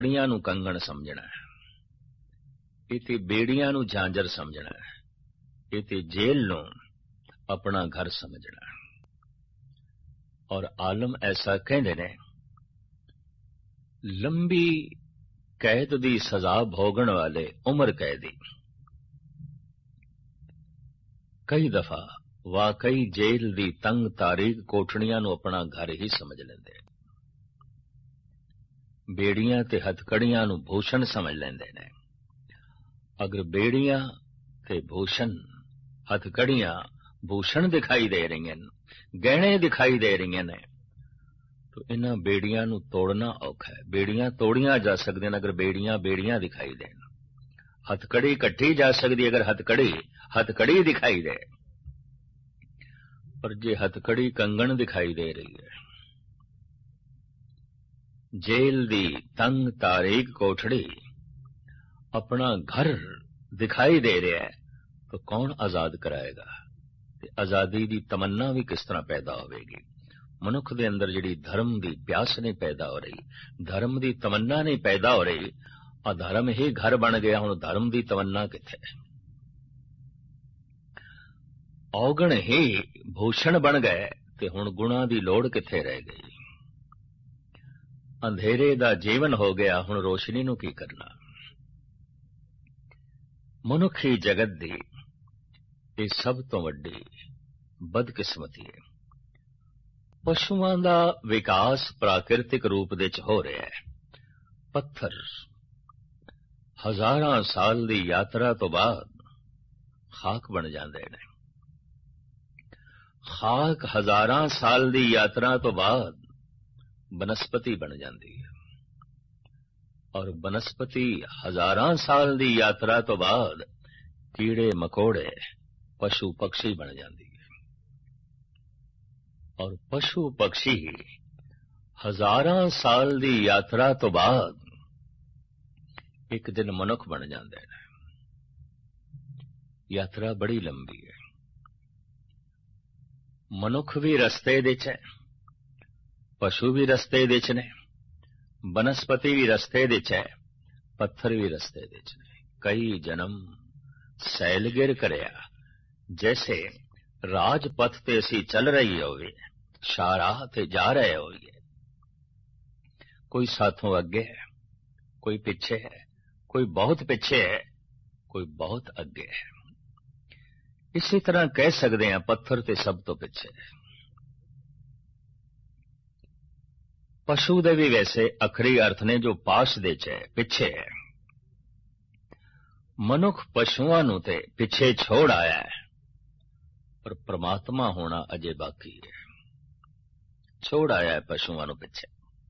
ਬੇੜੀਆਂ ਨੂੰ ਕੰਗਣ ਸਮਝਣਾ ਹੈ, ਇਹ ਤੇ ਬੇੜੀਆਂ ਨੂੰ ਝਾਂਜਰ ਸਮਝਣਾ ਹੈ, ਇਹ ਤੇ ਜੇਲ੍ਹ ਨੂੰ ਆਪਣਾ ਘਰ ਸਮਝਣਾ ਹੈ। ਔਰ ਆਲਮ ਐਸਾ ਕਹਿੰਦੇ ਨੇ, ਲੰਬੀ ਕੈਦ ਦੀ ਸਜ਼ਾ ਭੋਗਣ ਵਾਲੇ ਉਮਰ ਕੈਦੀ ਕਈ ਦਫਾ ਵਾਕਈ ਜੇਲ੍ਹ ਦੀ ਤੰਗ ਤਾਰੀਕ ਕੋਠੜੀਆਂ ਨੂੰ ਆਪਣਾ ਘਰ ਹੀ ਸਮਝ ਲੈਂਦੇ, ਬੇੜੀਆਂ ਤੇ ਹਥਕੜੀਆਂ ਨੂੰ ਭੂਸ਼ਣ ਸਮਝ ਲੈਂਦੇ ਨੇ। ਅਗਰ ਬੇੜੀਆਂ ਤੇ ਭੂਸ਼ਣ, ਹਥਕੜੀਆਂ ਭੂਸ਼ਣ ਦਿਖਾਈ ਦੇ ਰਹੀਆਂ ਨੇ, ਗਹਿਣੇ ਦਿਖਾਈ ਦੇ ਰਹੀਆਂ ਨੇ, ਤਾਂ ਇਹਨਾਂ ਬੇੜੀਆਂ ਨੂੰ ਤੋੜਨਾ ਔਖਾ ਹੈ। ਬੇੜੀਆਂ ਤੋੜੀਆਂ ਜਾ ਸਕਦੀਆਂ ਅਗਰ ਬੇੜੀਆਂ ਬੇੜੀਆਂ ਦਿਖਾਈ ਦੇਣ, ਹਥਕੜੀ ਕੱਟੀ ਜਾ ਸਕਦੀ ਅਗਰ ਹਥਕੜੀ ਹਥਕੜੀ ਦਿਖਾਈ ਦੇ। ਪਰ ਜੇ ਹਥਕੜੀ ਕੰਗਣ ਦਿਖਾਈ ਦੇ ਰਹੀ ਹੈ, ਜੇਲ੍ਹ ਦੀ ਤੰਗ ਤਾਰੀਕ ਕੋਠੜੀ ਆਪਣਾ ਘਰ ਦਿਖਾਈ ਦੇ ਰਿਹਾ ਹੈ, ਤਾਂ ਕੌਣ ਆਜ਼ਾਦ ਕਰਾਏਗਾ? ਤੇ ਆਜ਼ਾਦੀ ਦੀ ਤਮੰਨਾ ਵੀ ਕਿਸ ਤਰ੍ਹਾਂ ਪੈਦਾ ਹੋਵੇਗੀ? ਮਨੁੱਖ ਦੇ ਅੰਦਰ ਜਿਹੜੀ ਧਰਮ ਦੀ ਪਿਆਸ ਨਹੀਂ ਪੈਦਾ ਹੋ ਰਹੀ, ਧਰਮ ਦੀ ਤਮੰਨਾ ਨਹੀਂ ਪੈਦਾ ਹੋ ਰਹੀ, ਅਧਰਮ ਹੀ ਘਰ ਬਣ ਗਿਆ। ਹੁਣ ਧਰਮ ਦੀ ਤਮੰਨਾ ਕਿੱਥੇ? ਔਗਣ ਹੀ ਭੂਸ਼ਣ ਬਣ ਗਏ ਤੇ ਹੁਣ ਗੁਣਾਂ ਦੀ ਲੋੜ ਕਿੱਥੇ ਰਹਿ ਗਈ? ਅੰਧੇਰੇ ਦਾ ਜੀਵਨ ਹੋ ਗਿਆ, ਹੁਣ ਰੋਸ਼ਨੀ ਨੂੰ ਕੀ ਕਰਨਾ? ਮਨੁੱਖੀ ਜਗਤ ਦੀ ਇਹ ਸਭ ਤੋਂ ਵੱਡੀ ਬਦਕਿਸਮਤੀ ਹੈ। ਪਸ਼ੂਆਂ ਦਾ ਵਿਕਾਸ ਪ੍ਰਾਕਿਰਤਿਕ ਰੂਪ ਵਿੱਚ ਹੋ ਰਿਹਾ ਹੈ। ਪੱਥਰ ਹਜ਼ਾਰਾਂ ਸਾਲ ਦੀ ਯਾਤਰਾ ਤੋਂ ਬਾਅਦ ਖਾਕ ਬਣ ਜਾਂਦੇ ਨੇ, ਖਾਕ ਹਜ਼ਾਰਾਂ ਸਾਲ ਦੀ ਯਾਤਰਾ ਤੋਂ ਬਾਅਦ ਬਨਸਪਤੀ ਬਣ ਜਾਂਦੀ ਹੈ, ਔਰ ਬਨਸਪਤੀ ਹਜ਼ਾਰਾਂ ਸਾਲ ਦੀ ਯਾਤਰਾ ਤੋਂ ਬਾਅਦ ਕੀੜੇ ਮਕੌੜੇ ਪਸ਼ੂ ਪਕਸ਼ੀ ਬਣ ਜਾਂਦੀ ਹੈ, ਔਰ ਪਸ਼ੂ ਪਕਸ਼ੀ ਹਜ਼ਾਰਾਂ ਸਾਲ ਦੀ ਯਾਤਰਾ ਤੋਂ ਬਾਅਦ ਇੱਕ ਦਿਨ ਮਨੁੱਖ ਬਣ ਜਾਂਦੇ ਨੇ। ਯਾਤਰਾ ਬੜੀ ਲੰਬੀ ਹੈ। ਮਨੁੱਖ ਵੀ ਰਸਤੇ ਵਿੱਚ ਹੈ, ਪਸ਼ੂ ਵੀ ਰਸਤੇ ਵਿੱਚ ਨੇ, ਬਨਸਪਤੀ ਵੀ ਰਸਤੇ ਵਿੱਚ ਹੈ, ਪੱਥਰ ਵੀ ਰਸਤੇ ਵਿੱਚ ਨੇ। ਕਈ ਜਨਮ ਸੈਲਗਿਰ ਕਰਿਆ, ਜੈਸੇ ਰਾਜਪਥ ਤੇ ਅਸੀਂ ਚੱਲ ਰਹੀ ਹੋਵੇ, ਸ਼ਾਹਰਾਹ ਤੇ ਜਾ ਰਹੇ ਹੋਈਏ। ਕੋਈ ਸਾਥੋਂ ਅੱਗੇ ਹੈ, ਕੋਈ ਪਿੱਛੇ ਹੈ, ਕੋਈ ਬਹੁਤ ਪਿੱਛੇ ਹੈ, ਕੋਈ ਬਹੁਤ ਅੱਗੇ ਹੈ। ਇਸੇ ਤਰ੍ਹਾਂ ਕਹਿ ਸਕਦੇ ਹਾਂ ਪੱਥਰ ਤੇ ਸਭ ਤੋਂ ਪਿੱਛੇ ਹੈ। ਪਸ਼ੂ ਦੇ ਵੀ ਵੈਸੇ ਅਖਰੀ ਅਰਥ ਨੇ ਜੋ ਪਾਸ ਦੇ ਚ ਹੈ, ਪਿੱਛੇ ਹੈ। ਮਨੁੱਖ ਪਸ਼ੂਆਂ ਨੂੰ ਤੇ ਪਿੱਛੇ ਛੋੜ ਆਇਆ ਹੈ, ਪਰ ਪ੍ਰਮਾਤਮਾ ਹੋਣਾ ਅਜੇ ਬਾਕੀ ਹੈ। ਛੋੜ ਆਇਆ ਹੈ ਪਸ਼ੂਆਂ ਨੂੰ ਪਿੱਛੇ,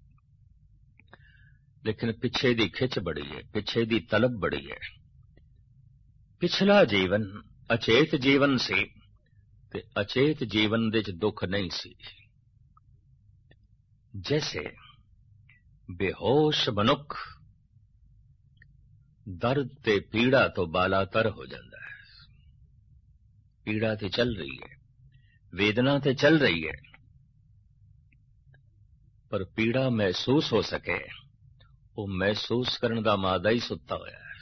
ਲੇਕਿਨ ਪਿੱਛੇ ਦੀ ਖਿੱਚ ਬੜੀ ਹੈ, ਪਿੱਛੇ ਦੀ ਤਲਬ ਬੜੀ ਹੈ। ਪਿਛਲਾ ਜੀਵਨ ਅਚੇਤ ਜੀਵਨ ਸੀ ਤੇ ਅਚੇਤ ਜੀਵਨ ਦੇ ਚ ਦੁੱਖ ਨਹੀਂ ਸੀ। ਜੈਸੇ ਬੇਹੋਸ਼ ਮਨੁੱਖ ਦਰਦ ਤੇ ਪੀੜਾ ਤੋਂ ਬਾਲਾਤਰ ਹੋ ਜਾਂਦਾ ਹੈ। ਪੀੜਾ ਤੇ ਚੱਲ ਰਹੀ ਹੈ, ਵੇਦਨਾ ਤੇ ਚੱਲ ਰਹੀ ਹੈ, ਪਰ ਪੀੜਾ ਮਹਿਸੂਸ ਹੋ ਸਕੇ, ਉਹ ਮਹਿਸੂਸ ਕਰਨ ਦਾ ਮਾਦਾ ਹੀ ਸੁੱਤਾ ਹੋਇਆ ਹੈ।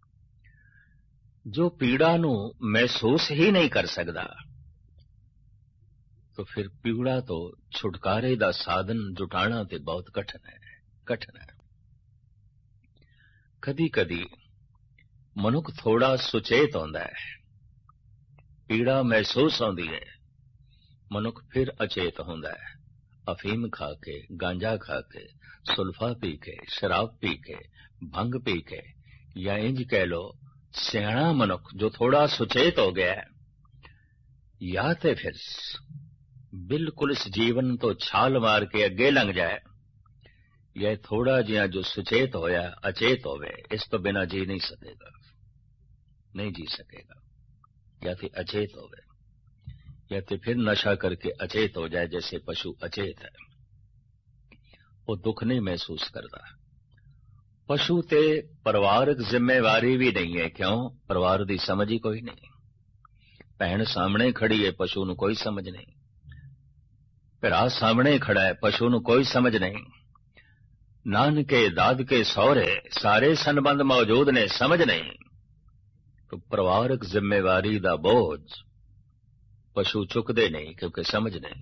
ਜੋ ਪੀੜਾ ਨੂੰ ਮਹਿਸੂਸ ਹੀ ਨਹੀਂ ਕਰ ਸਕਦਾ, तो फिर पीड़ा तो छुटकारे का साधन जुटाना ते बहुत कठिन है, कठिन है। कदी कदी मनुख थोड़ा सुचेत होंदा है, पीड़ा महसूस होंदी है, मनुख फिर अचेत होंदा है। अफीम खा के, गांजा खा के, सुल्फा पी के, शराब पी के, भंग पी के, या इंज कह लो सियाणा मनुख जो थोड़ा सुचेत हो गया है, या ते फिर बिल्कुल इस जीवन तो छाल मार के अगे लंघ जाए, यह थोड़ा जिहा जो सुचेत होया अचेत होवे, इस तो बिना जी नहीं सकेगा, नहीं जी सकेगा। या तो अचेत होवे, या तो फिर नशा करके अचेत हो जाए, जैसे पशु अचेत है, वो दुख नहीं महसूस करता। पशु ते परिवारक जिम्मेवारी भी नहीं है, क्यों? परिवार की समझ ही कोई नहीं। भैन सामने खड़ी है, पशु नूं कोई समझ नहीं। भरा सामने खड़ा है, पशु नूं कोई समझ नहीं। ਨਾਨਕੇ ਦਾਦਕੇ ਸਹੁਰੇ ਸਾਰੇ ਸੰਬੰਧ ਮੌਜੂਦ ਨੇ, ਸਮਝ ਨਹੀਂ। ਤੋ ਪਰਿਵਾਰਕ ਜ਼ਿੰਮੇਵਾਰੀ ਦਾ ਬੋਝ ਪਸ਼ੂ ਚੁੱਕਦੇ ਨਹੀਂ ਕਿਉਂਕਿ ਸਮਝ ਨਹੀਂ।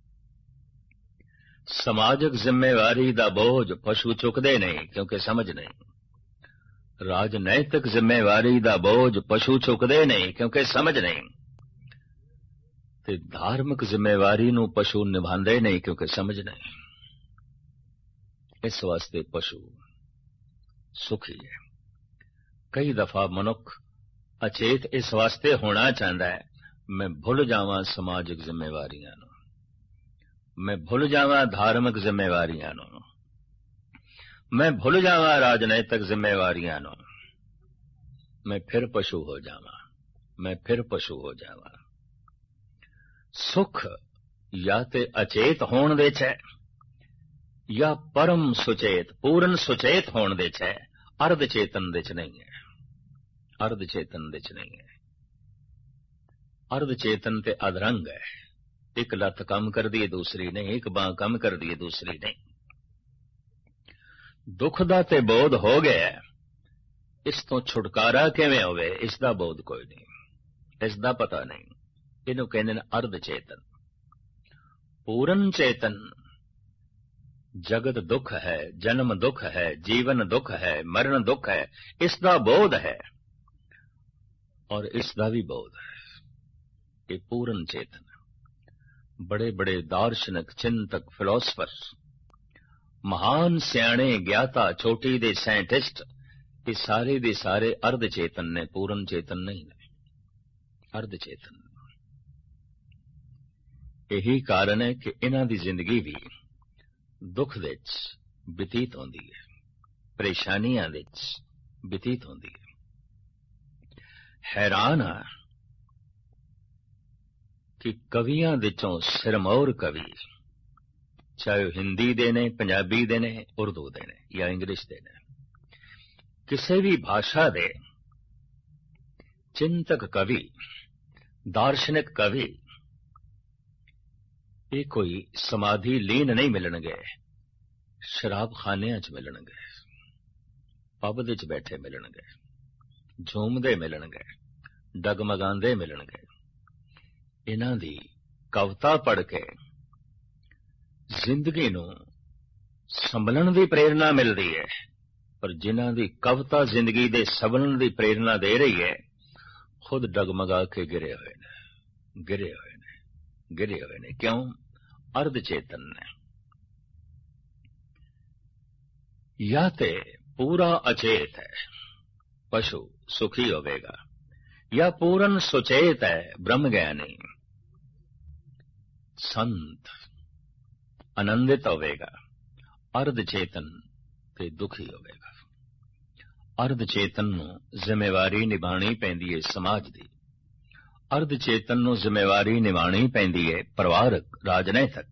ਸਮਾਜਿਕ ਜ਼ਿੰਮੇਵਾਰੀ ਦਾ ਬੋਝ ਪਸ਼ੂ ਚੁੱਕਦੇ ਨਹੀਂ ਕਿਉਂਕਿ ਸਮਝ ਨਹੀਂ। ਰਾਜਨੈਤਿਕ ਜ਼ਿੰਮੇਵਾਰੀ ਦਾ ਬੋਝ ਪਸ਼ੂ ਚੁੱਕਦੇ ਨਹੀਂ ਕਿਉਂਕਿ ਸਮਝ ਨਹੀਂ। ਤੇ ਧਾਰਮਿਕ ਜ਼ਿੰਮੇਵਾਰੀ ਨੂੰ ਪਸ਼ੂ ਨਿਭਾਉਂਦੇ ਨਹੀਂ ਕਿਉਂਕਿ ਸਮਝ ਨਹੀਂ। ਇਸ ਵਾਸਤੇ ਪਸ਼ੂ ਸੁਖੀ ਹੈ। ਕਈ ਦਫਾ ਮਨੁੱਖ ਅਚੇਤ ਇਸ ਵਾਸਤੇ ਹੋਣਾ ਚਾਹੁੰਦਾ ਹੈ, ਮੈਂ ਭੁੱਲ ਜਾਵਾਂ ਸਮਾਜਿਕ ਜ਼ਿੰਮੇਵਾਰੀਆਂ ਨੂੰ, ਮੈਂ ਭੁੱਲ ਜਾਵਾਂ ਧਾਰਮਿਕ ਜ਼ਿੰਮੇਵਾਰੀਆਂ ਨੂੰ, ਮੈਂ ਭੁੱਲ ਜਾਵਾਂ ਰਾਜਨੈਤਿਕ ਜ਼ਿੰਮੇਵਾਰੀਆਂ ਨੂੰ, ਮੈਂ ਫਿਰ ਪਸ਼ੂ ਹੋ ਜਾਵਾਂ, ਮੈਂ ਫਿਰ ਪਸ਼ੂ ਹੋ ਜਾਵਾਂ। ਸੁਖ ਜਾਂ ਤੇ ਅਚੇਤ ਹੋਣ ਦੇ ਚ ਹੈ ਜਾਂ ਪਰਮ ਸੁਚੇਤ ਪੂਰਨ ਸੁਚੇਤ ਹੋਣ ਦੇ ਚ ਹੈ, ਅਰਧ ਚੇਤਨ ਦੇ ਚ ਨਹੀਂ ਹੈ। ਅਰਧ ਚੇਤਨ ਦੇ ਚ ਨਹੀਂ ਹੈ। ਅਰਧ ਚੇਤਨ ਤੇ ਅਧਰੰਗ ਹੈ। ਇੱਕ ਲੱਤ ਕੰਮ ਕਰਦੀ ਹੈ, ਦੂਸਰੀ ਨਹੀਂ। ਇੱਕ ਬਾਂਹ ਕੰਮ ਕਰਦੀ ਹੈ, ਦੂਸਰੀ ਨਹੀਂ। ਦੁੱਖ ਦਾ ਤੇ ਬੋਧ ਹੋ ਗਿਆ, ਇਸ ਤੋਂ ਛੁਟਕਾਰਾ ਕਿਵੇਂ ਹੋਵੇ ਇਸ ਦਾ ਬੋਧ ਕੋਈ ਨਹੀਂ, ਇਸ ਦਾ ਪਤਾ ਨਹੀਂ। ਇਹਨੂੰ ਕਹਿੰਦੇ ਨੇ ਅਰਧ ਚੇਤਨ। ਪੂਰਨ ਚੇਤਨ ਜਗਤ ਦੁੱਖ ਹੈ, ਜਨਮ ਦੁੱਖ ਹੈ, ਜੀਵਨ ਦੁੱਖ ਹੈ, ਮਰਨ ਦੁੱਖ ਹੈ, ਇਸ ਦਾ ਬੋਧ ਹੈ ਔਰ ਇਸ ਦਾ ਵੀ ਬੋਧ ਹੈ। ਇਹ ਪੂਰਨ ਚੇਤਨ। ਬੜੇ ਬੜੇ ਦਾਰਸ਼ਨਿਕ, ਚਿੰਤਕ, ਫਿਲਾਸਫਰ, ਮਹਾਨ ਸਿਆਣੇ, ਗਿਆਤਾ, ਚੋਟੀ ਦੇ ਸਾਇੰਟਿਸਟ, ਇਹ ਸਾਰੇ ਦੇ ਸਾਰੇ ਅਰਧ ਚੇਤਨ ਨੇ, ਪੂਰਨ ਚੇਤਨ ਨਹੀਂ ਨੇ। ਅਰਧ ਚੇਤਨ। ਇਹੀ ਕਾਰਨ ਹੈ ਕਿ ਇਹਨਾਂ ਦੀ ਜ਼ਿੰਦਗੀ ਵੀ ਦੁੱਖ ਵਿੱਚ ਬਤੀਤ ਹੁੰਦੀ ਹੈ, ਪਰੇਸ਼ਾਨੀਆਂ ਵਿੱਚ ਬਤੀਤ ਹੁੰਦੀ ਹੈ। ਹੈਰਾਨ ਆ ਕਿ ਕਵੀਆਂ ਵਿੱਚੋਂ ਸਿਰਮੌਰ ਕਵੀ, ਚਾਹੇ ਉਹ ਹਿੰਦੀ ਦੇ ਨੇ, ਪੰਜਾਬੀ ਦੇ ਨੇ, ਉਰਦੂ ਦੇ ਨੇ ਜਾਂ ਇੰਗਲਿਸ਼ ਦੇ ਨੇ, ਕਿਸੇ ਵੀ ਭਾਸ਼ਾ ਦੇ ਚਿੰਤਕ ਕਵੀ, ਦਾਰਸ਼ਨਿਕ ਕਵੀ, ਇਹ ਕੋਈ ਸਮਾਧੀ ਲੀਨ ਨਹੀਂ ਮਿਲਣਗੇ, ਸ਼ਰਾਬਖਾਨਿਆਂ 'ਚ ਮਿਲਣਗੇ, ਪੱਬ ਦੇ 'ਚ ਬੈਠੇ ਮਿਲਣਗੇ, ਝੂਮਦੇ ਮਿਲਣਗੇ, ਡਗਮਗਾਉਂਦੇ ਮਿਲਣਗੇ। ਇਹਨਾਂ ਦੀ ਕਵਿਤਾ ਪੜ੍ਹ ਕੇ ਜ਼ਿੰਦਗੀ ਨੂੰ ਸੰਭਲਣ ਦੀ ਪ੍ਰੇਰਨਾ ਮਿਲਦੀ ਹੈ, ਪਰ ਜਿਨ੍ਹਾਂ ਦੀ ਕਵਿਤਾ ਜ਼ਿੰਦਗੀ ਦੇ ਸੰਭਲਣ ਦੀ ਪ੍ਰੇਰਨਾ ਦੇ ਰਹੀ ਹੈ, ਖੁਦ ਡਗਮਗਾ ਕੇ ਗਿਰੇ ਹੋਏ ਨੇ, ਗਿਰੇ ਹੋਏ ਨੇ, ਗਿਰੇ ਹੋਏ ਨੇ। ਕਿਉਂ? ਅਰਧ ਚੇਤਨ ਨੇ। ਜਾਂ ਤੇ ਪੂਰਾ ਅਚੇਤ ਹੈ, ਪਸ਼ੂ ਸੁਖੀ ਹੋਵੇਗਾ, ਜਾਂ ਪੂਰਨ ਸੁਚੇਤ ਹੈ, ਬ੍ਰਹਮ ਗਿਆਨੀ, ਸੰਤ, ਆਨੰਦਿਤ ਹੋਵੇਗਾ। ਅਰਧ ਚੇਤਨ ਤੇ ਦੁਖੀ ਹੋਵੇਗਾ। ਅਰਧ ਚੇਤਨ ਨੂੰ ਜ਼ਿੰਮੇਵਾਰੀ ਨਿਭਾਉਣੀ ਪੈਂਦੀ ਹੈ ਸਮਾਜ ਦੀ। ਅਰਧ ਚੇਤਨ ਨੂੰ ਜ਼ਿੰਮੇਵਾਰੀ ਨਿਭਾਉਣੀ ਪੈਂਦੀ ਹੈ ਪਰਿਵਾਰਕ, ਰਾਜਨੈਤਿਕ।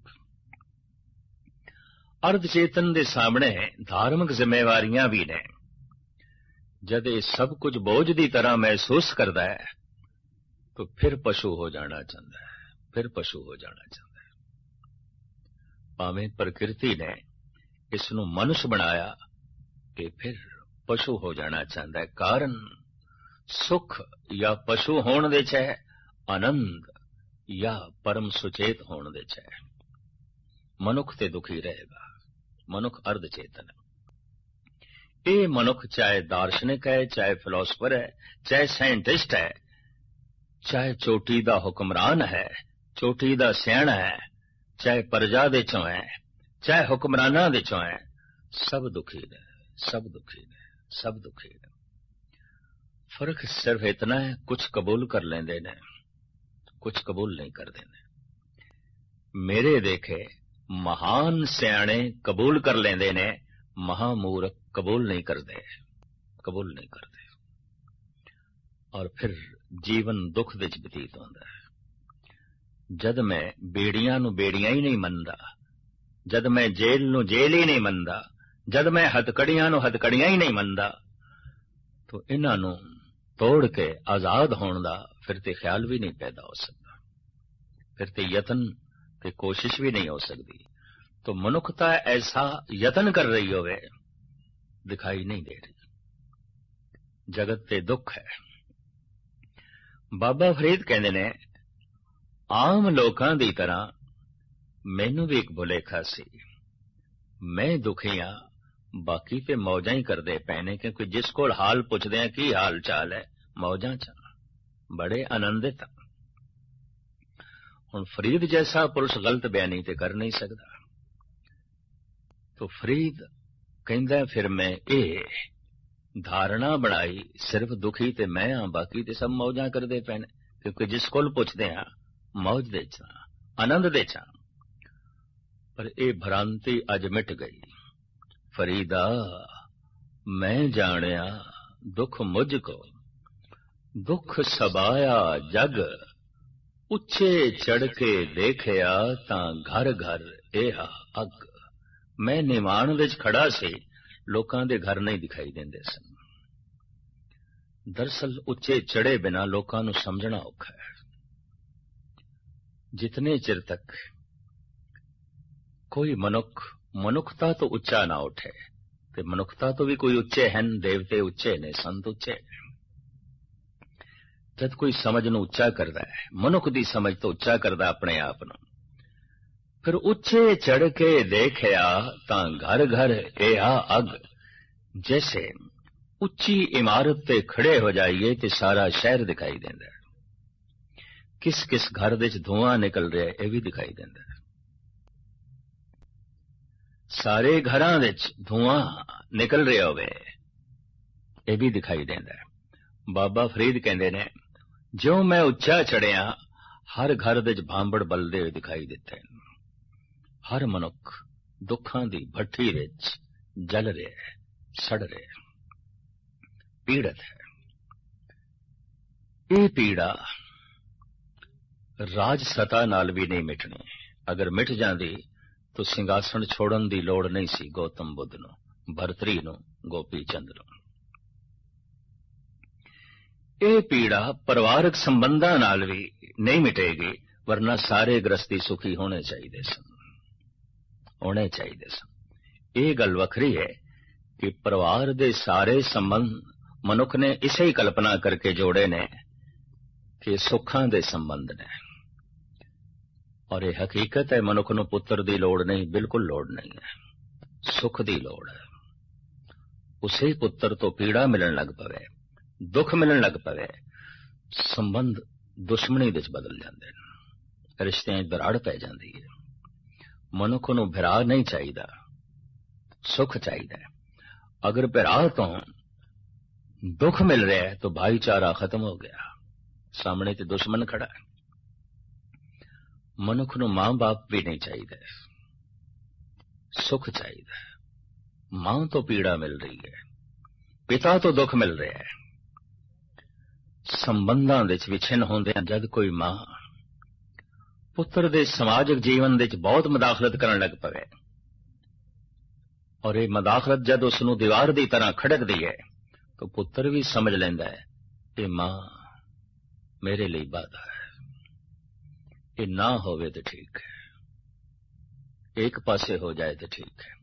ਅਰਧ ਚੇਤਨ ਦੇ ਸਾਹਮਣੇ ਧਾਰਮਿਕ ਜ਼ਿੰਮੇਵਾਰੀਆਂ ਵੀ ਨੇ। ਜਦ ਇਹ ਸਭ ਕੁਝ ਬੋਝ ਦੀ ਤਰ੍ਹਾਂ ਮਹਿਸੂਸ ਕਰਦਾ ਹੈ ਤਾਂ ਫਿਰ ਪਸ਼ੂ ਹੋ ਜਾਣਾ ਚਾਹੁੰਦਾ ਹੈ, ਫਿਰ ਪਸ਼ੂ ਹੋ ਜਾਣਾ ਚਾਹੁੰਦਾ ਹੈ। ਭਾਵੇਂ ਪ੍ਰਕਿਰਤੀ ਨੇ ਇਸ ਨੂੰ ਮਨੁੱਖ ਬਣਾਇਆ ਕਿ ਫਿਰ ਪਸ਼ੂ ਹੋ ਜਾਣਾ ਚਾਹੁੰਦਾ ਹੈ। ਕਾਰਨ ਸੁਖ ਜਾਂ ਪਸ਼ੂ ਹੋਣ ਦੇ ਚ ਹੈ, ਆਨੰਦ ਜਾਂ ਪਰਮ ਸੁਚੇਤ ਹੋਣ ਦੇ ਚ ਹੈ। ਮਨੁੱਖ ਤੇ ਦੁਖੀ ਰਹੇਗਾ। ਮਨੁੱਖ ਅਰਧ ਚੇਤਨ ਹੈ। ਇਹ ਮਨੁੱਖ ਚਾਹੇ ਦਾਰਸ਼ਨਿਕ ਹੈ, ਚਾਹੇ ਫਿਲਾਸਫਰ ਹੈ, ਚਾਹੇ ਸਾਇੰਟਿਸਟ ਹੈ, ਚਾਹੇ ਚੋਟੀ ਦਾ ਹੁਕਮਰਾਨ ਹੈ, ਚੋਟੀ ਦਾ ਸਿਆਣਾ ਹੈ, ਚਾਹੇ ਪ੍ਰਜਾ ਦੇ ਚੋਂ ਹੈ, ਚਾਹੇ ਹੁਕਮਰਾਨਾਂ ਦੇ ਚੋਂ ਹੈ, ਸਭ ਦੁਖੀ ਨੇ, ਸਭ ਦੁਖੀ ਨੇ, ਸਭ ਦੁਖੀ ਨੇ। ਫਰਕ ਸਿਰਫ ਇਤਨਾ ਹੈ, ਕੁਝ ਕਬੂਲ ਕਰ ਲੈਂਦੇ ਨੇ, ਕੁਝ ਕਬੂਲ ਨਹੀਂ ਕਰਦੇ ਨੇ। ਮੇਰੇ ਦੇਖੇ ਮਹਾਨ ਸਿਆਣੇ ਕਬੂਲ ਕਰ ਲੈਂਦੇ ਨੇ, ਮਹਾਮੂਰਖ ਕਬੂਲ ਨਹੀਂ ਕਰਦੇ, ਕਬੂਲ ਨਹੀਂ ਕਰਦੇ। ਔਰ ਫਿਰ ਜੀਵਨ ਦੁੱਖ ਵਿੱਚ ਬਤੀਤ ਹੁੰਦਾ ਹੈ। ਜਦ ਮੈਂ ਬੇੜੀਆਂ ਨੂੰ ਬੇੜੀਆਂ ਹੀ ਨਹੀਂ ਮੰਨਦਾ, ਜਦ ਮੈਂ ਜੇਲ੍ਹ ਨੂੰ ਜੇਲ੍ਹ ਹੀ ਨਹੀਂ ਮੰਨਦਾ, ਜਦ ਮੈਂ ਹੱਥਕੜੀਆਂ ਨੂੰ ਹੱਥਕੜੀਆਂ ਹੀ ਨਹੀਂ ਮੰਨਦਾ, ਤਾਂ ਇਹਨਾਂ ਨੂੰ ਤੋੜ ਕੇ ਆਜ਼ਾਦ ਹੋਣ ਦਾ ਫਿਰ ਤੇ ਖਿਆਲ ਵੀ ਨਹੀਂ ਪੈਦਾ ਹੋ ਸਕਦਾ, ਫਿਰ ਤੇ ਯਤਨ ਤੇ ਕੋਸ਼ਿਸ਼ ਵੀ ਨਹੀਂ ਹੋ ਸਕਦੀ। तो मनुखता ऐसा यतन कर रही होवे, दिखाई नहीं दे रही। जगत ते दुख है। बाबा फरीद कहते ने, आम लोकां दी तरह मैनू भी एक भुलेखा सी। मैं दुखी हाँ, बाकी ते मौजां ही करदे पए ने, क्योंकि जिस कोल हाल पुछदे हैं की हाल चाल है, मौजां च बड़े आनंदित। हुण फरीद जैसा पुरुष गलत बयानी ते कर नहीं सकता। तो फरीद कहंदा फिर मैं ये धारणा बनाई सिर्फ दुखी ते मैं हाँ, बाकी ते सब मौजां करदे पए ने, क्योंकि जिस कोल पुछदे हाँ मौज दे च आनंद दे च। पर ये भ्रांति अज मिट गई। फरीदा मैं जानिया दुख मुझको, दुख सबाया जग, उच्चे चढ़ के देखिया तां घर घर एहा अग। मैं निवाण विच खड़ा सी, लोकां दे घर नहीं दिखाई देंदे सन। दरअसल उच्चे चढ़े बिना लोकां नूं समझना औखा है। जितने चिर तक कोई मनुखता तो उच्चा ना उठे, ते मनुखता तो भी कोई उच्चे हैं, देवते उच्चे ने, संत उच्चे। जब कोई समझ नूं उच्चा करदा है, मनुख दी समझ तो उच्चा करदा अपने आप नूं, फिर उच्चे चढ़ के देखिया तां घर घर एहा अग। जैसे उच्ची इमारत ते खड़े हो जाइए ते सारा शहर दिखाई देंदा है। किस किस घर विच धुआं निकल रहा है यह भी दिखाई देंदा है। सारे घरां विच धुआं निकल रहा होवे यह भी दिखाई देंदा है। बाबा फरीद कहंदे ने, ज्यों मैं उच्चा चढ़िया हर घर विच भांबड़ बलदे होए दिखाई दिते। हर मनुख दुखां दी भट्ठी विच जल रहा है, सड़ रहा है, पीड़ित है। ये पीड़ा राज सता नाल भी नहीं मिटनी। अगर मिट जाती तो सिंघासन छोड़न दी लोड़ नहीं सी गौतम बुद्ध नूं, भरतरी नूं, गोपी चंद नूं। ये पीड़ा परिवारक संबंधां नाल भी नहीं मिटेगी, वरना सारे गृहस्थी सुखी होने चाहिए सन, होने चाहिए सन। ये गल वखरी है कि परिवार दे सारे संबंध मनुख ने इसे ही कल्पना करके जोड़े ने कि सुखां दे संबंध ने। और यह हकीकत है, मनुख नूं पुत्र दी लोड़ नहीं, बिल्कुल लोड़ नहीं है, सुख दी लोड़ है। उसे पुत्र तो पीड़ा मिलन लग पवे, दुख मिलन लग पवे, संबंध दुश्मनी विच बदल जाते हैं, रिश्तियां दराड़ पै जाती है। मनुख नूं भरा नहीं चाहिए, सुख चाहिए। अगर भरा तो दुख मिल रहा है तो भाईचारा खत्म हो गया, सामने ते दुश्मन खड़ा है। मनुख नूं मां बाप भी नहीं चाहिए, सुख चाहिए। मां तो पीड़ा मिल रही है, पिता तो दुख मिल रहा है। संबंधां विच विछिन्न होंदे जद कोई मां पुत्र दे समाजिक जीवन विच बहुत मदाखलत करन लग पवे, और ये मदाखलत जद उसनूं दीवार की तरह खड़कदी है, तो पुत्र भी समझ लैंदा है कि मां मेरे लिए बाधा है, ये ना होवे तो ठीक है, एक पासे हो जाए तो ठीक है।